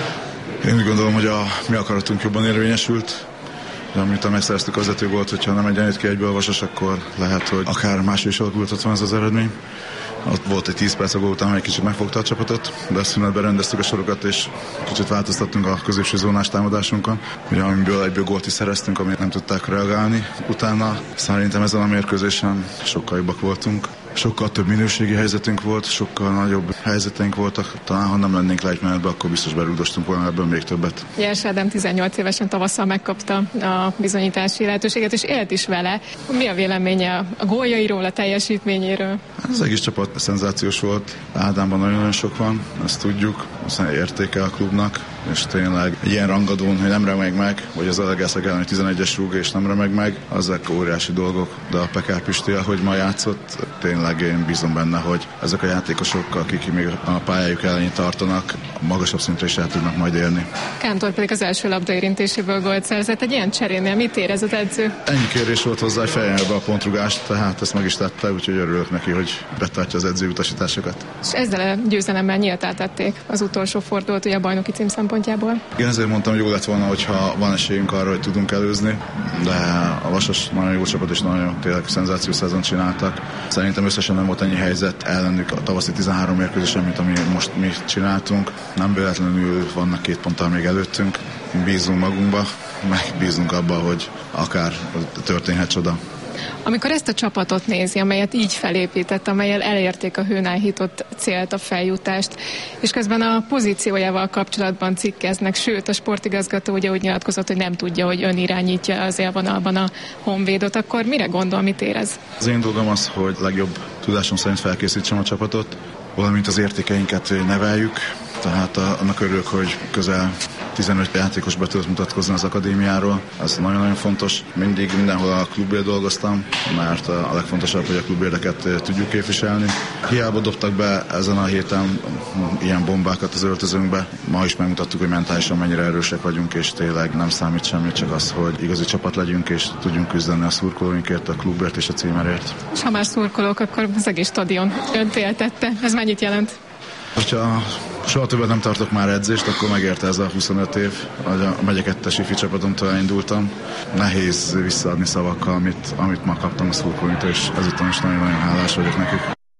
Én úgy gondolom, hogy a mi akaratunk jobban érvényesült. Amit megszereztük az vezetőgolt, hogyha nem egyenlít ki egyből a Vasas, akkor lehet, hogy akár máshogy is alakulhatott volna ez az eredmény. Ott volt egy 10 perc a gól után, egy kicsit megfogta a csapatot, de a szünetben rendeztük a sorokat, és kicsit változtattunk a középső zónás támadásunkon, ugye, amiből egyből gólt is szereztünk, amit nem tudták reagálni. Utána szerintem ezen a mérkőzésen sokkal jobbak voltunk. Sokkal több minőségi helyzetünk volt, sokkal nagyobb helyzeteink voltak. Talán ha nem lennénk lejtmenetben, akkor biztos berúgdostunk volna ebből még többet. Nyers Ádám 18 évesen tavasszal megkapta a bizonyítási lehetőséget, és élt is vele. Mi a véleménye a góljairól, a teljesítményéről? Az egész csapat szenzációs volt. Ádámban nagyon-nagyon sok van, ezt tudjuk. Aztán értéke a klubnak, és tényleg egy ilyen rangadón, hogy nem remeg meg, vagy az Alegászak ellen 11-es rúg és nem remeg meg, azok óriási dolgok. De a Pekár Pisti, ahogy ma játszott, tényleg én bízom benne, hogy ezek a játékosok, akik még a pályájuk elején tartanak, magasabb szintre is el tudnak majd érni. Kántor pedig az első labda érintéséből gólt szerzett. Egy ilyen cserénél mit érez az edző? Ennyi kérés volt hozzá, hogy fejeljen be a pontrugást, tehát ezt meg is tette, úgyhogy örülök neki, hogy betartja az edző utasításokat. És ezzel a győzelemmel nyíltá tették az utolsó fordulót, ugye a bajnoki cím szempontjából. Igen, ezért mondtam, hogy jó lett volna, hogyha van esélyünk arra, hogy tudunk előzni, de a Vasas nagyon jó csapat és nagyon tényleg szenzációs szezon csináltak. Szerintem összesen nem volt ennyi helyzet ellenük a tavaszi 13 mérkőzésen, mint ami most mi csináltunk. Nem véletlenül vannak 2 ponttal még előttünk. Bízunk magunkba, megbíznunk abba, hogy akár történhet csoda. Amikor ezt a csapatot nézi, amelyet így felépített, amellyel elérték a hőn áhított célt, a feljutást, és közben a pozíciójával kapcsolatban cikkeznek, sőt a sportigazgató ugye úgy nyilatkozott, hogy nem tudja, hogy ön irányítja az élvonalban a Honvédot, akkor mire gondol, mit érez? Az én dolgom az, hogy legjobb tudásom szerint felkészítsem a csapatot, valamint az értékeinket neveljük, tehát annak örülök, hogy közel 15 játékos be tudott mutatkozni az akadémiáról. Ez nagyon-nagyon fontos. Mindig mindenhol a klubért dolgoztam, mert a legfontosabb, hogy a klubérdeket tudjuk képviselni. Hiába dobtak be ezen a héten ilyen bombákat az öltözőnkbe. Ma is megmutattuk, hogy mentálisan mennyire erősek vagyunk, és tényleg nem számít semmi, csak az, hogy igazi csapat legyünk, és tudjunk küzdeni a szurkolóinkért, a klubért és a címerért. És ha már szurkolók, akkor az egész stadion önt éltette. Ez mennyit jelent? Ha soha többet nem tartok már edzést, akkor megérte ez a 25 év, hogy a megye 2-es ifi csapatomtól elindultam. Nehéz visszaadni szavakkal, amit ma kaptam a szurkolóinktól, és ezután is nagyon-nagyon hálás vagyok nekik.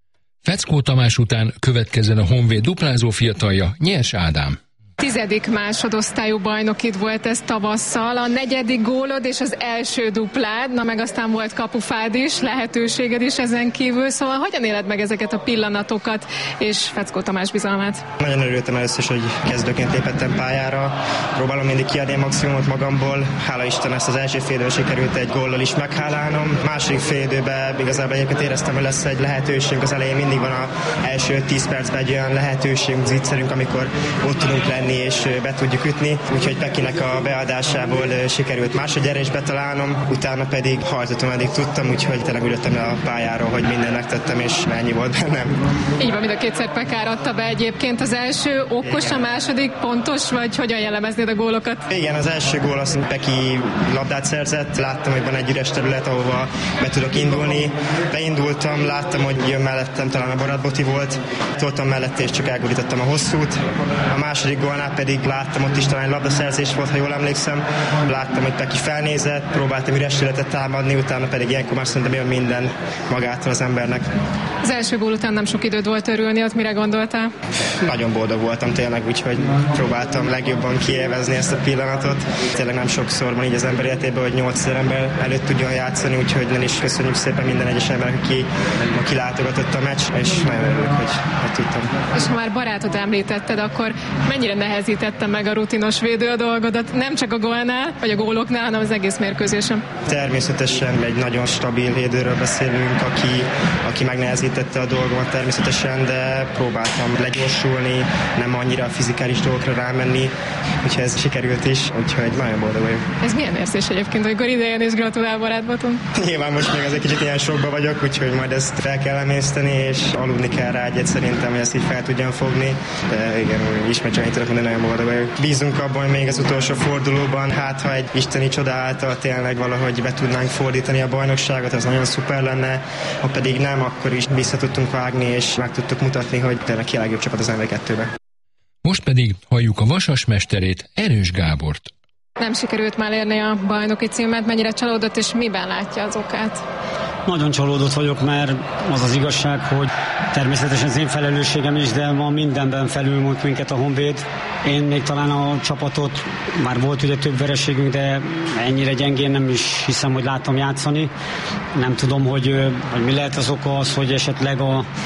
Feckó Tamás után következzen a Honvéd duplázó fiatalja, Nyers Ádám. 10. másodosztályú bajnokid volt ez tavasszal, a 4. gólod és az első duplád, na meg aztán volt kapufád is, lehetőséged is ezen kívül, szóval hogyan éled meg ezeket a pillanatokat és Feckó Tamás bizalmát? Nagyon örültem először is, hogy kezdőként lépettem pályára, próbálom mindig kiadni a maximumot magamból, hála Isten ezt az első félidőben sikerült egy góllal is meghálálnom, második félidőben igazából egyébként éreztem, hogy lesz egy lehetőség, az elején mindig van az első 10 percben egy olyan lehetőségünk, zicserünk, amikor ott tudunk lenni és be tudjuk ütni, úgyhogy Pekinek a beadásából sikerült másodjára is betalálnom, utána pedig hajtottam, eddig tudtam, úgyhogy tényleg úgy jöttem le a pályáról, hogy mindent megtettem, és ennyi volt bennem. Így van, mind a kétszer Pekár adta be egyébként. Az első okos, a második pontos, vagy hogyan jellemeznéd a gólokat? Igen, az első gól azt Peki labdát szerzett, láttam, hogy van egy üres terület, ahova be tudok indulni. Beindultam, láttam, hogy jön mellettem, talán a Barát Boti volt, toltam mellette, és csak elgurítottam a hosszút. A második gólnál pedig láttam, ott is talán labdaszerzés volt, ha jól emlékszem. Láttam, hogy Peki felnézett, próbáltam üres területet támadni, utána pedig ilyenkor már szerintem jön minden magától az embernek. Az első gól után nem sok időd volt örülni, ott mire gondoltál? Nagyon boldog voltam tényleg, úgyhogy próbáltam legjobban kiélvezni ezt a pillanatot. Tényleg nem sokszor van így az ember életében, hogy 8000 ember előtt tudjon játszani, úgyhogy nem is köszönjük szépen minden egyes embernek, aki látogatott a meccs, és nagyon örülök, hogy tudtam. És ha már barátod említetted, akkor mennyire nehezítette meg a rutinos védő a dolgodat, nem csak a gólnál, vagy a góloknál, hanem az egész mérkőzésen? Természetesen egy nagyon stabil védőről beszélünk, aki megnehezítette a dolgomat természetesen, de próbáltam legyorsulni, nem annyira a fizikális dolgokra rámenni, úgyhogy ez sikerült is, úgyhogy nagyon boldog vagyok. Ez milyen érzés egyébként, amikor idejön és gratulál barátbaton? Nyilván most még azért kicsit ilyen sokba vagyok, úgyhogy majd ezt fel kell emészteni, és aludni kell rá egyet szerintem, hogy ezt így fel tudjam fogni, de igen, ismét csak tudok mondani, nagyon boldog vagyok. Bízunk abban, hogy még az utolsó fordulóban, hát ha egy isteni csoda által tényleg valahogy be tudnánk fordítani a bajnokságot, az nagyon szuper lenne, ha pedig nem, akkor is vissza tudtunk vágni, és meg tudtuk mutatni, hogy tényleg ki a legjobb csapat az MV2-be. Most pedig halljuk a Vasas mesterét, Erős Gábort. Nem sikerült már érni a bajnoki címet, mennyire csalódott, és miben látja az okát? Nagyon csalódott vagyok, mert az az igazság, hogy természetesen az én felelősségem is, de ma mindenben felülmúlt minket a Honvéd. Én még talán a csapatot, már volt ugye több vereségünk, de ennyire gyengén nem is hiszem, hogy láttam játszani. Nem tudom, hogy mi lehet az oka az, hogy esetleg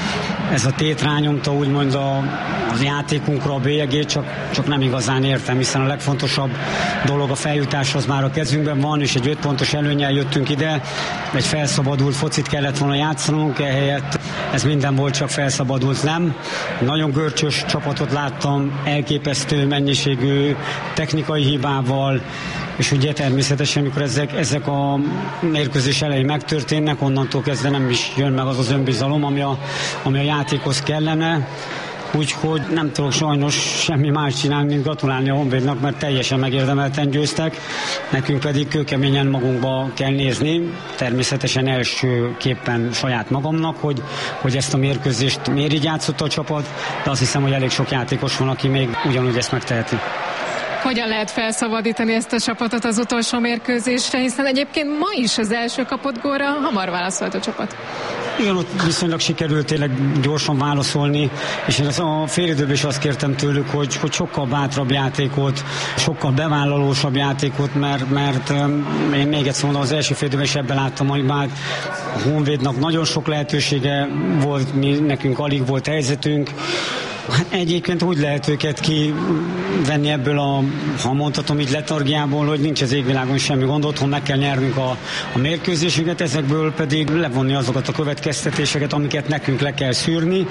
ez a tét rányomta úgymond az játékunkra a bélyegét, csak nem igazán értem, hiszen a legfontosabb dolog a feljutás az már a kezünkben van, és egy 5 pontos előnnyel jöttünk ide, egy felszabadult focit kellett volna játszanunk, ehelyett ez minden volt, csak felszabadult nem. Nagyon görcsös csapatot láttam, elképesztő mennyiségű technikai hibával, és ugye természetesen, amikor ezek a mérkőzés elején megtörténnek, onnantól kezdve nem is jön meg az önbizalom, ami a játékhoz kellene. Úgyhogy nem tudok sajnos semmi más csinálni, mint gratulálni a Honvédnak, mert teljesen megérdemelten győztek. Nekünk pedig kőkeményen magunkba kell nézni. Természetesen elsőképpen saját magamnak, hogy ezt a mérkőzést miért így játszott a csapat, de azt hiszem, hogy elég sok játékos van, aki még ugyanúgy ezt megteheti. Hogyan lehet felszabadítani ezt a csapatot az utolsó mérkőzésre, hiszen egyébként ma is az első kapott gólra hamar válaszolt a csapat. Igen, ott viszonylag sikerült tényleg gyorsan válaszolni, és én a félidőben is azt kértem tőlük, hogy sokkal bátrabb játékot, sokkal bevállalósabb játékot, mert én még egyszer mondom, az első félidőben is ebben láttam a hibát. A Honvédnak nagyon sok lehetősége volt, nekünk alig volt helyzetünk. Egyébként úgy lehet őket kivenni ebből ha mondhatom így, letargiából, hogy nincs az égvilágon semmi gond, otthon meg kell nyernünk a mérkőzésünket, ezekből pedig levonni azokat a következtetéseket, amiket nekünk le kell szűrni,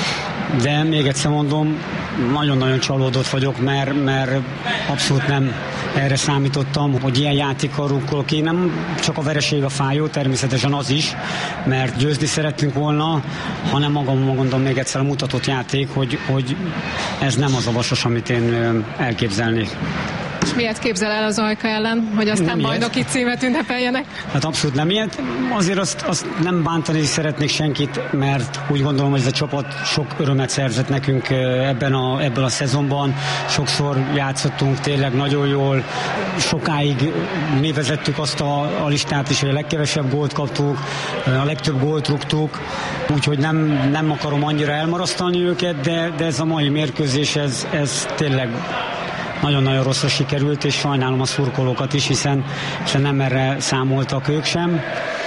de még egyszer mondom, nagyon-nagyon csalódott vagyok, mert abszolút nem erre számítottam, hogy ilyen játékkal rukkol ki. Nem csak a vereség a fájó, természetesen az is, mert győzni szerettünk volna, hanem magamon mondom még egyszer a mutatott játék, hogy ez nem az a Vasas, amit én elképzelnék. És miért képzel el az Ajka ellen, hogy aztán bajnoki címet ünnepeljenek? Hát abszolút nem ilyet. Azért azt nem bántani szeretnék senkit, mert úgy gondolom, hogy ez a csapat sok örömet szerzett nekünk ebben a szezonban. Sokszor játszottunk tényleg nagyon jól, sokáig mi vezettük azt a listát is, hogy a legkevesebb gólt kaptuk, a legtöbb gólt rúgtuk, úgyhogy nem akarom annyira elmarasztalni őket, de ez a mai mérkőzés, ez tényleg nagyon-nagyon rosszul sikerült, és sajnálom a szurkolókat is, hiszen nem erre számoltak ők sem.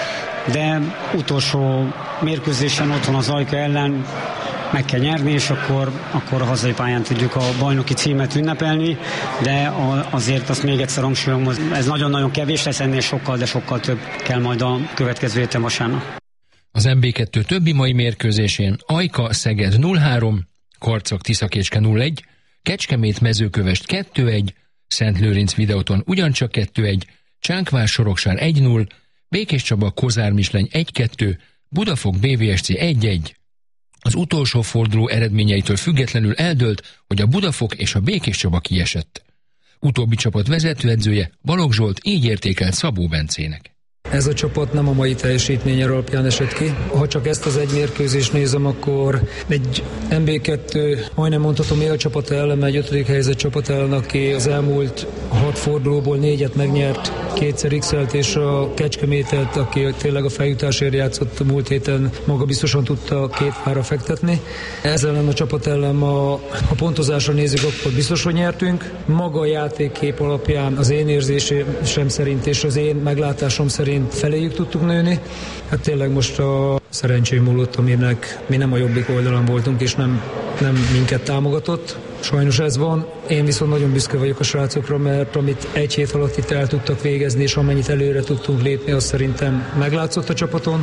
De utolsó mérkőzésen otthon az Ajka ellen meg kell nyerni, és akkor a hazai pályán tudjuk a bajnoki címet ünnepelni, de azért azt még egyszer hangsúlyozom, ez nagyon-nagyon kevés lesz, ennél sokkal, de sokkal több kell majd a következő héten vasárnap. Az MB2 többi mai mérkőzésén Ajka Szeged 0-3, Karcag Tiszakécske 0-1, Kecskemét Mezőkövesd 2-1, Szentlőrinc Videóton ugyancsak 2-1, Csánkvár Soroksár 1-0, Békés Csaba Kozár Misleny 1-2, Budafok BVSC 1-1. Az utolsó forduló eredményeitől függetlenül eldőlt, hogy a Budafok és a Békés Csaba kiesett. Utóbbi csapat vezetőedzője Balogh Zsolt így értékelt Szabó Bencének. Ez a csapat nem a mai teljesítmény alapján esett ki. Ha csak ezt az egy mérkőzést nézem, akkor egy MB2, majdnem mondhatom, élcsapat ellen, egy 5. helyzet csapat ellen, aki az elmúlt 6 fordulóból 4-et megnyert, 2-szer x-elt, és a Kecskemétet, aki tényleg a feljutásért játszott, múlt héten maga biztosan tudta 2 pára fektetni. Ez ellen a csapat ellen, ha pontozásra nézzük, akkor biztos, hogy nyertünk. Maga a játékkép alapján az én érzésem szerint és az én meglátásom szerint feléjük tudtuk nőni. Hát tényleg most a szerencsém múlott, aminek mi nem a jobbik oldalon voltunk, és nem minket támogatott. Sajnos ez van. Én viszont nagyon büszke vagyok a srácokra, mert amit egy hét alatt itt el tudtak végezni, és amennyit előre tudtunk lépni, az szerintem meglátszott a csapaton.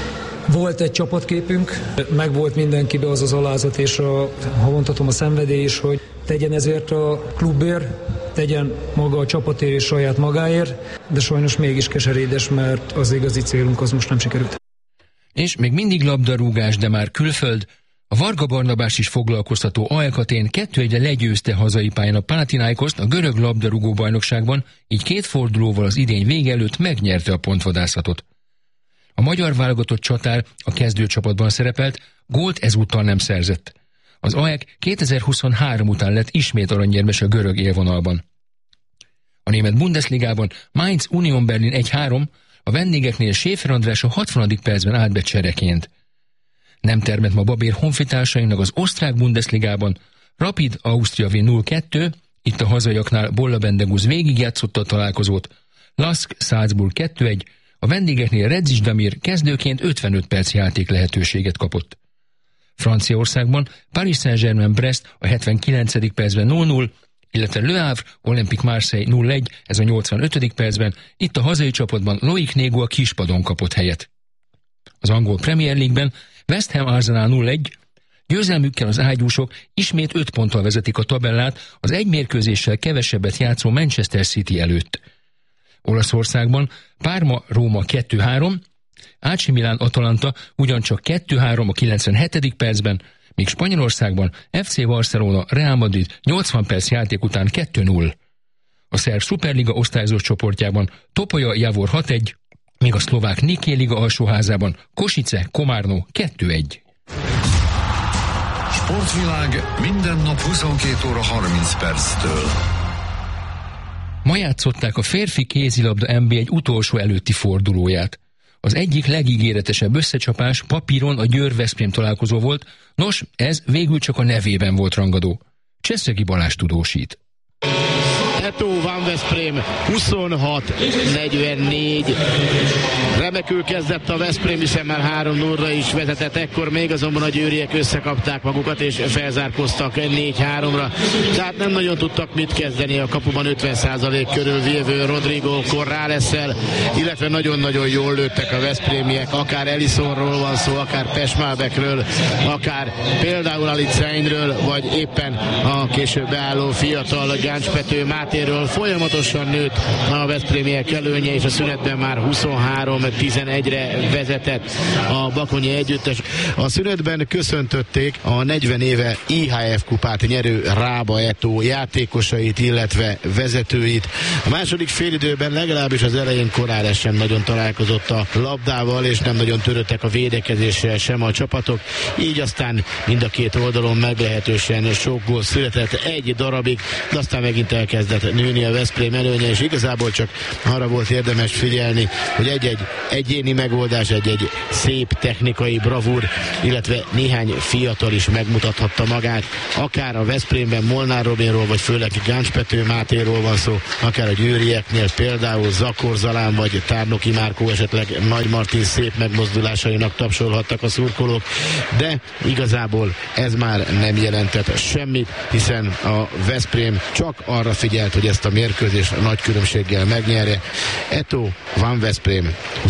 Volt egy csapatképünk, meg volt mindenkibe az alázat, és ha mondhatom, a szenvedély is, hogy tegyen ezért a klubért, tegyen maga a csapatért és saját magáért, de sajnos mégis keserédes, mert az igazi célunk az most nem sikerült. És még mindig labdarúgás, de már külföld. A Varga Barnabás is foglalkoztató AEK Athén 2-1-re legyőzte hazai pályán a Panathinaikoszt a görög labdarúgó bajnokságban, így 2 fordulóval az idény vége előtt megnyerte a pontvadászatot. A magyar válogatott csatár a kezdőcsapatban szerepelt, gólt ezúttal nem szerzett. Az AEK 2023 után lett ismét aranyérmes a görög élvonalban. A német Bundesligában Mainz Union Berlin 1-3, a vendégeknél Schäfer András a 60. percben állt be csereként. Nem termett ma babér honfitársainak az osztrák Bundesligában, Rapid Ausztria Wien 0-2, itt a hazaiaknál Bolla Bendegúz végigjátszotta a találkozót, Lask Salzburg 2-1, a vendégeknél Redzic Damir kezdőként 55 perc játék lehetőséget kapott. Franciaországban Paris Saint-Germain Brest a 79. percben 0-0, illetve Le Havre Olympique Marseille 0-1, ez a 85. percben, itt a hazai csapatban Loic Négo a kispadon kapott helyet. Az angol Premier League-ben West Ham Arsenal 0-1, győzelmükkel az ágyúsok ismét 5 ponttal vezetik a tabellát az egy mérkőzéssel kevesebbet játszó Manchester City előtt. Olaszországban Parma Róma 2-3, AC Milan Atalanta ugyancsak 2-3 a 97. percben, míg Spanyolországban FC Barcelona Real Madrid 80 perc játék után 2-0. A szerb Superliga osztályozó csoportjában Topoja Javor 6-1, míg a szlovák Niké Liga alsóházában Kosice Komárno 2-1. Sportvilág minden nap 22 óra 30 perctől. Ma játszották a férfi kézilabda NB1 utolsó előtti fordulóját. Az egyik legígéretesebb összecsapás papíron a Győr-Veszprém találkozó volt, nos, ez végül csak a nevében volt rangadó. Cseszegi Balázs tudósít. Eto Van Veszprém 26-44. Remekül kezdett a Veszprém, hiszen már 3-0-ra is vezetett, ekkor még azonban a győriek összekapták magukat és felzárkóztak 4-3-ra. Tehát nem nagyon tudtak mit kezdeni a kapuban 50% körül vívő Rodrigo Corrales-szel, illetve nagyon-nagyon jól lőttek a veszprémiek, akár Elisonról van szó, akár Pesmalbekről, akár például Aliceindről, vagy éppen a később beálló fiatal Gáncs-Pető Mátéről. Folyamatosan nőtt a veszprémiek előnye, és a szünetben már 23-11-re vezetett a bakonyi együttes. A szünetben köszöntötték a 40 éve IHF kupát nyerő Rába Eto játékosait, illetve vezetőit. A második félidőben legalábbis az elején Corrales sem nagyon találkozott a labdával, és nem nagyon törődtek a védekezéssel sem a csapatok. Így aztán mind a két oldalon meglehetősen sok gól született egy darabig, de aztán megint elkezdett nőni a Veszprém előnye, és igazából csak arra volt érdemes figyelni, hogy egy-egy egyéni megoldás, egy-egy szép technikai bravúr, illetve néhány fiatal is megmutathatta magát, akár a Veszprémben Molnár Robinról, vagy főleg Gáncs-Pető Mátéról van szó, akár a győrieknél például Zakor Zalán, vagy Tárnoki Márkó, esetleg Nagy Martin szép megmozdulásainak tapsolhattak a szurkolók, de igazából ez már nem jelentett semmit, hiszen a Veszprém csak arra figyelt, hogy ezt a mérkőzést nagy különbséggel megnyerje. Eto Van Veszprém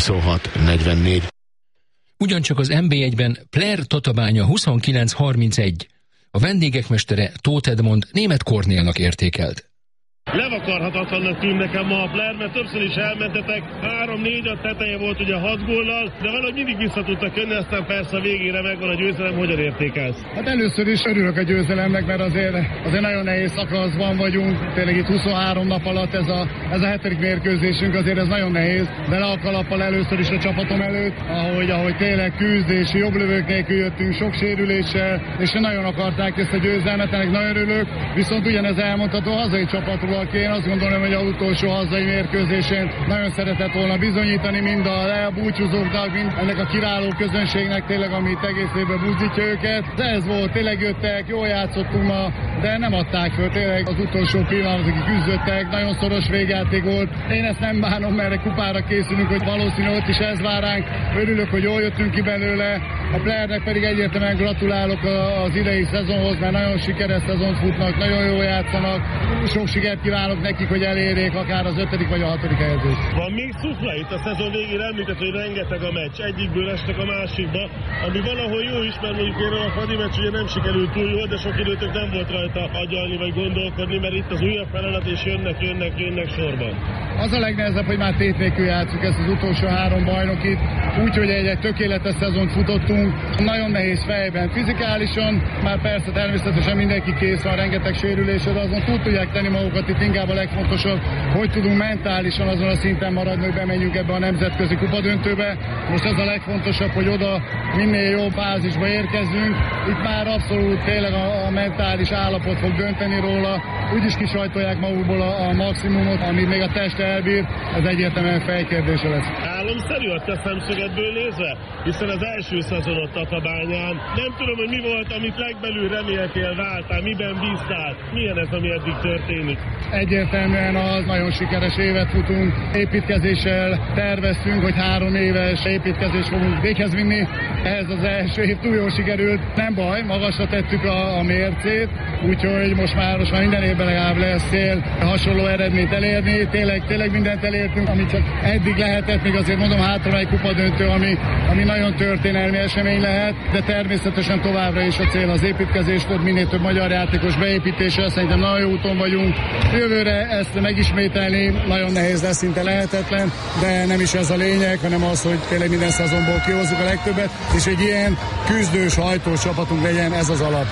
26-44. Ugyancsak az NB1-ben Player Tatabánya 29-31. A vendégek mestere Tóth Edmond Németh Kornélnak értékelt. Levakarhatatlannak tűnt nekem ma a Player, mert többször is elmentetek, 3-4 a teteje volt ugye 6 góllal, de valahogy mindig vissza tudtak jönni, aztán persze a végére megvan a győzelem. Hogyan értékelsz? Hát először is örülök a győzelemnek, mert azért nagyon nehéz szakaszban vagyunk, tényleg itt 23 nap alatt ez a 7. mérkőzésünk, azért ez nagyon nehéz, de le a kalappal először is a csapatom előtt, ahogy tényleg küzd, és jobb lövők nélkül jöttünk, sok sérüléssel, és nagyon akarták ezt a győzelmet, ennek nagyon örülök, viszont ugyanez elmondható a hazai csapatról, aki én azt gondolom, hogy az utolsó hazai mérkőzésén nagyon szeretett volna bizonyítani mind a elbúcsúzóknak, mind ennek a kiváló közönségnek tényleg, amit egész évben buzdítja őket. De ez volt, tényleg jöttek, jól játszottunk ma, de nem adták föl, tényleg az utolsó pillanatig küzdöttek, nagyon szoros végjáték volt. Én ezt nem bánom, mert kupára készülünk, hogy valószínű ott is ez vár ránk. Örülök, hogy jól jöttünk ki belőle. A Playernek pedig egyértelműen gratulálok az idei szezonhoz, mert nagyon sikeres szezont futnak, nagyon jól játszanak. Sok sikert kívánok nekik, hogy elérjék akár az 5. vagy a 6. helyezést. Van még szufla itt a szezon végén, említett, hogy rengeteg a meccs, egyikből estek a másikba, ami valahol jó is, mert mondjuk én a Fradi meccs ugye nem sikerült túl jól, de sok időtök nem volt rajta agyalni vagy gondolkodni, mert itt az újabb feladat, és jönnek sorban. Az a legnehezebb, hogy már tét nélkül játszunk ezt az utolsó 3 bajnokit, úgyhogy egy tökéletes szezont futottunk. Nagyon nehéz fejben, fizikálisan, már persze természetesen mindenki kész van, rengeteg sérülésre, de azon túl tudják tenni magukat, itt inkább a legfontosabb, hogy tudunk mentálisan azon a szinten maradni, hogy bemenjünk ebbe a nemzetközi kupadöntőbe. Most ez a legfontosabb, hogy oda minél jobb fázisba érkezzünk. Itt már abszolút tényleg a mentális állapot fog dönteni róla. Úgyis kisajtolják magukból a maximumot, amit még a test elbír, ez egyértelműen fejkérdése lesz. Álomszerű a te szemszögedből nézve, hiszen az első szezonot Tatabányán. Nem tudom, hogy mi volt, amit legbelül reméltél, vártál, miben bíztál, milyen ez, ami eddig történik. Egyértelműen az nagyon sikeres évet futunk, építkezéssel terveztünk, hogy 3 éves építkezést fogunk véghez vinni. Ez az első év túl jól sikerült, nem baj, magasra tettük a mércét, úgyhogy most már minden évben legalább lesz cél hasonló eredményt elérni. Tényleg mindent elértünk, amit csak eddig lehetett, még azért mondom, hátra egy kupadöntő, ami nagyon történelmi esemény lehet, de természetesen továbbra is a cél az építkezés, minél több magyar játékos beépítése, szerintem nagyon jó úton vagyunk. Jövőre ezt megismételni nagyon nehéz lesz, szinte lehetetlen, de nem is ez a lényeg, hanem az, hogy tényleg minden szezonból kihozzuk a legtöbbet, és egy ilyen küzdős, hajtós csapatunk legyen, ez az alap.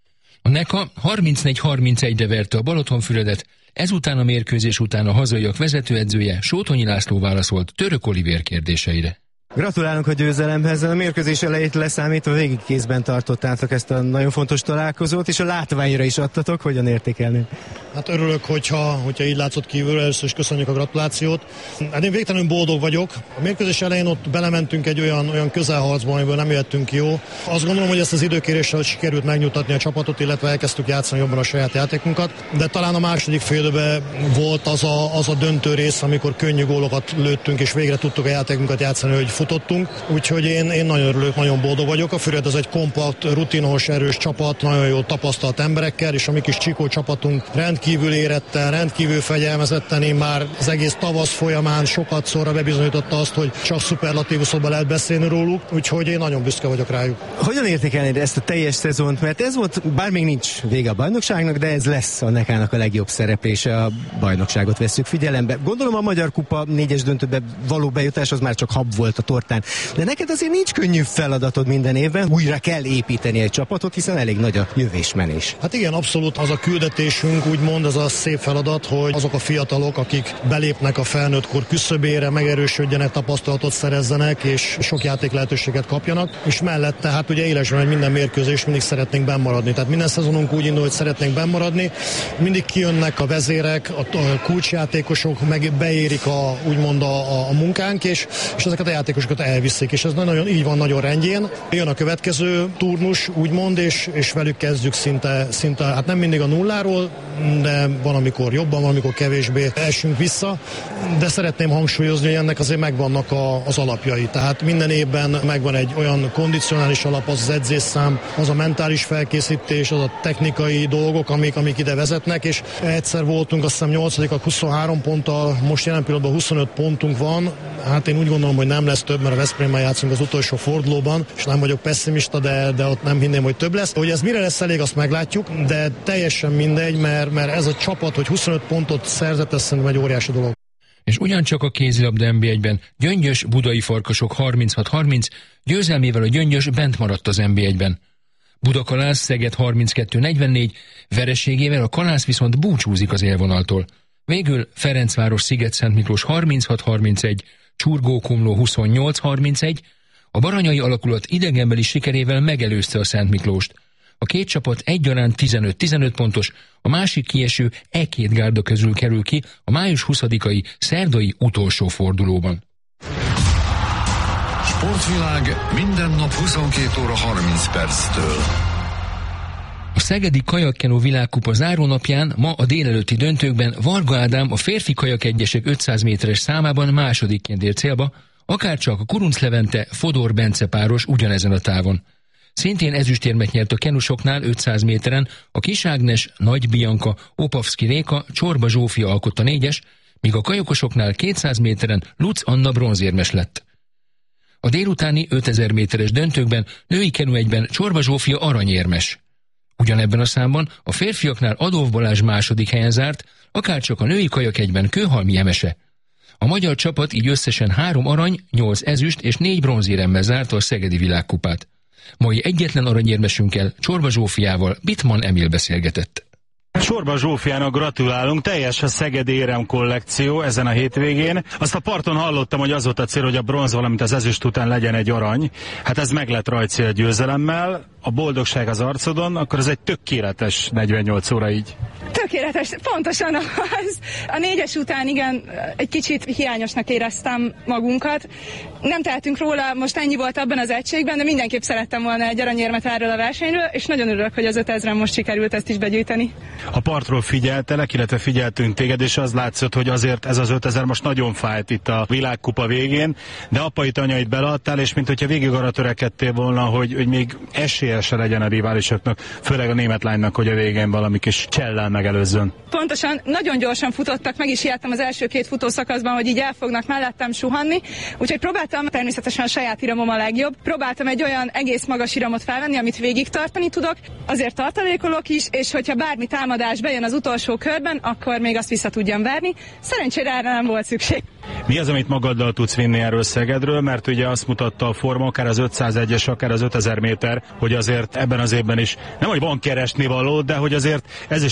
A NECA 34-31-re verte a Balatonfüredet, ezután a mérkőzés után a hazaiak vezetőedzője Sótonyi László válaszolt Török Olivér kérdéseire. Gratulálunk a győzelemhez, a mérkőzés elejét leszámítva végig kézben tartottátok ezt a nagyon fontos találkozót, és a látványra is adtatok, hogyan értékelni? Hát örülök, hogyha így látszott kívülről, először is köszönjük a gratulációt. Hát én végtelenül boldog vagyok. A mérkőzés elején ott belementünk egy olyan közelharcba, amiből nem jöttünk jó. Azt gondolom, hogy ezt az időkéréssel sikerült megnyugtatni a csapatot, illetve elkezdtük játszani jobban a saját játékunkat, de talán a második félidőben volt az a döntő rész, amikor könnyű gólokat lőttünk, és végre tudtuk a játékunkat játszani, hogy futottunk. Úgyhogy én nagyon örülök, nagyon boldog vagyok. A Füred az egy kompakt, rutinos, erős csapat, nagyon jó tapasztalt emberekkel, és a mi kis Csikó csapatunk rendkívül éretten, rendkívül fegyelmezetten, én már az egész tavasz folyamán sokat szorra bebizonyította azt, hogy csak szuperlatívuszokban lehet beszélni róluk, úgyhogy én nagyon büszke vagyok rájuk. Hogyan értékelnéd ezt a teljes szezont? Mert ez volt, bár még nincs vége a bajnokságnak, de ez lesz a Nekának a legjobb szereplése, a bajnokságot vesszük figyelembe. Gondolom a Magyar Kupa 4-es döntőbe való bejutás az már csak hab volt a tortán. De neked azért nincs könnyű feladatod minden évben, újra kell építeni egy csapatot, hiszen elég nagy a jövésmenés. Hát igen, abszolút az a küldetésünk, úgymond az a szép feladat, hogy azok a fiatalok, akik belépnek a felnőttkor küszöbére, megerősödjenek, tapasztalatot szerezzenek, és sok játék lehetőséget kapjanak, és mellette hát ugye élesben egy minden mérkőzés mindig szeretnénk bennmaradni. Tehát minden szezonunk úgy indul, hogy szeretnénk bennmaradni. Mindig kijönnek a vezérek, a kulcsjátékosok, meg beérik úgymond a munkánk, és ezeket a játékosokat elviszik, és ez nagyon így van, nagyon rendjén. Jön a következő turnus, úgymond, és velük kezdjük szinte, hát nem mindig a nulláról, de van, amikor jobban, van, amikor kevésbé esünk vissza, de szeretném hangsúlyozni, hogy ennek azért megvannak az alapjai. Tehát minden évben megvan egy olyan kondicionális alap, az edzésszám, az a mentális felkészítés, az a technikai dolgok, amik ide vezetnek, és egyszer voltunk, azt hiszem 8-ak 23 ponttal, most jelen pillanatban 25 pontunk van. Hát én úgy gondolom, hogy nem lesz több, mert a Veszprémmel játszunk az utolsó fordulóban, és nem vagyok pessimista, de ott nem hinném, hogy több lesz. Hogy ez mire lesz elég, azt meglátjuk, de teljesen mindegy, mert ez a csapat, hogy 25 pontot szerzett, ez szerintem egy óriási dolog. És ugyancsak a kézilabda NB1-ben Gyöngyös Budai Farkasok 36-30, győzelmével a Gyöngyös bent maradt az NB1-ben. Budakalász Szeged 32-44, vereségével a Kalász viszont búcsúzik az élvonaltól. Végül Ferencváros Sziget-Szentmiklós 36-31, Csurgó-Komló 28-31, a baranyai alakulat idegenbeli sikerével megelőzte a Szentmiklóst. A két csapat egyaránt 15-15 pontos, a másik kieső két gárda közül kerül ki a május 20-ai szerdai utolsó fordulóban. Sportvilág minden nap 22 óra 30 perctől. A szegedi kajakkenó világkupa zárónapján ma a délelőtti döntőkben Varga Ádám a férfi kajakegyesek 500 méteres számában másodikként ért célba, akárcsak a Kurunc Levente Fodor Bence páros ugyanezen a távon. Szintén ezüstérmet nyert a kenusoknál 500 méteren a Kis Ágnes, Nagy Bianca, Opavszki Réka, Csorba Zsófia alkotta 4-es, míg a kajokosoknál 200 méteren Luc Anna bronzérmes lett. A délutáni 5000 méteres döntőkben női kenu egyben Csorba Zsófia aranyérmes. Ugyanebben a számban a férfiaknál Adolf Balázs második helyen zárt, akárcsak a női kajak egyben Kőhalmi Emese. A magyar csapat így összesen 3 arany, 8 ezüst és 4 bronzéremmel zárta a szegedi világkupát. Mai egyetlen aranyérmesünkkel, Csorba Zsófiával Bittmann Emil beszélgetett. Csorba Zsófiának gratulálunk, teljes a szegedi érem kollekció ezen a hétvégén. Azt a parton hallottam, hogy az volt a cél, hogy a bronz, valamint az ezüst után legyen egy arany. Hát ez meg lett rajtcél győzelemmel, a boldogság az arcodon, akkor ez egy tökéletes 48 óra így. Tökéletes, pontosan az. A 4-es után igen, egy kicsit hiányosnak éreztem magunkat. Nem tehetünk róla, most ennyi volt abban az egységben, de mindenképp szerettem volna egy aranyérmet erről a versenyről, és nagyon örülök, hogy az 5000-en most sikerült ezt is begyűjteni. A partról figyeltelek, illetve figyeltünk téged, és az látszott, hogy azért ez az 5000 most nagyon fájt itt a világkupa végén, de apait, anyait beleadtál, és mint hogyha végig arra törekedtél volna, hogy még esélye se legyen a riválisoknak, főleg a német lánynak, hogy a végén valami kis csellel megelőzzön. Pontosan, nagyon gyorsan futottak, meg is ijedtem az első 2 futószakaszban, hogy így el fognak mellettem suhanni, úgyhogy próbáltam, természetesen a saját iramom a legjobb, próbáltam egy olyan egész magas iramot felvenni, amit végig tartani tudok, azért tartalékolok is, és hogyha bármi támadás bejön az utolsó körben, akkor még azt vissza tudjam verni. Szerencsére erre nem volt szükség. Mi az, amit magaddal tudsz vinni erről Szegedről, mert ugye azt mutatta a forma, akár az 501-es, akár az 5000 méter, hogy azért ebben az évben is nem, hogy van keresnivaló, de hogy azért ez is egy szép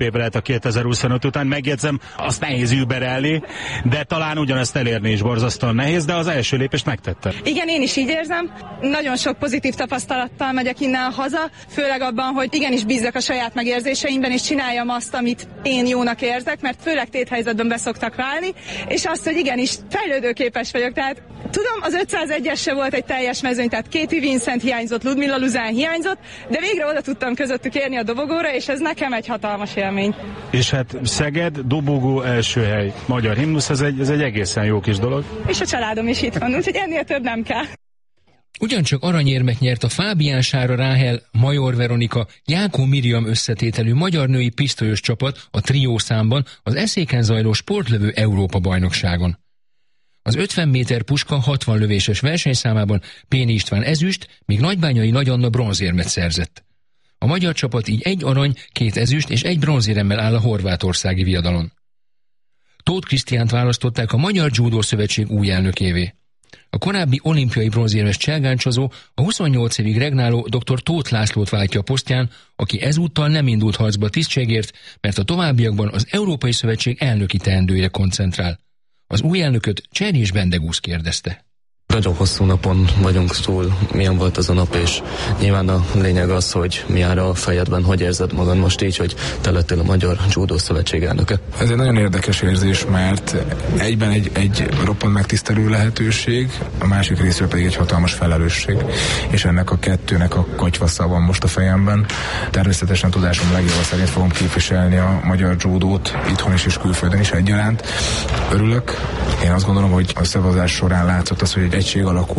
év lehet a 2025 után. Megjegyzem, azt nehéz überelni, de talán ugyanezt elérni is borzasztóan nehéz, de az első lépést megtette. Igen, én is így érzem. Nagyon sok pozitív tapasztalattal megyek innen haza, főleg abban, hogy igenis bízzak a saját megérzéseimben, és csináljam azt, amit én jónak érzek, mert főleg téthelyzetben be szoktak válni, és azt, hogy igenis fejlődőképes vagyok. Tehát tudom, az 501-es se volt egy teljes mezőny, tehát Katie Vincent hiányzott, Ludmilla Luzán hiányzott, de végre oda tudtam közöttük érni a dobogóra, és ez nekem egy hatalmas élmény. És hát Szeged, dobogó, első hely, magyar himnusz, ez egy egészen jó kis dolog. És a családom is itt van, úgyhogy ennél több nem kell. Ugyancsak aranyérmet nyert a Fábián Sára Ráhel, Major Veronika, Jákó Miriam összetételű magyar női pisztolyos csapat a trió számban az Eszéken zajló sportlövő Európa-bajnokságon. Az 50 méter puska 60 lövéses versenyszámában Péni István ezüst, míg Nagybányai Nagy Anna bronzérmet szerzett. A magyar csapat így 1 arany, 2 ezüst és 1 bronzéremmel áll a horvátországi viadalon. Tóth Krisztiánt választották a Magyar Judo Szövetség új elnökévé. A korábbi olimpiai bronzérmes cselgáncsozó a 28 évig regnáló dr. Tóth Lászlót váltja a posztján, aki ezúttal nem indult harcba tisztségért, mert a továbbiakban az Európai Szövetség elnöki teendőjére koncentrál. Az új elnököt Cserjés Bendegúz kérdezte. Nagyon hosszú napon vagyunk túl, milyen volt az a nap, és nyilván a lényeg az, hogy mi áll a fejedben, hogy érzed magad most így, hogy te lettél a Magyar Judo Szövetség elnöke. Ez egy nagyon érdekes érzés, mert egyben egy roppant megtisztelő lehetőség, a másik részről pedig egy hatalmas felelősség, és ennek a kettőnek a katyvasza van most a fejemben. Természetesen tudásom legjobb szerint fogom képviselni a magyar judót itthon is és külföldön is egyaránt. Örülök. Én azt gondolom, hogy a szavazás során látszott az, hogy egy egység alakul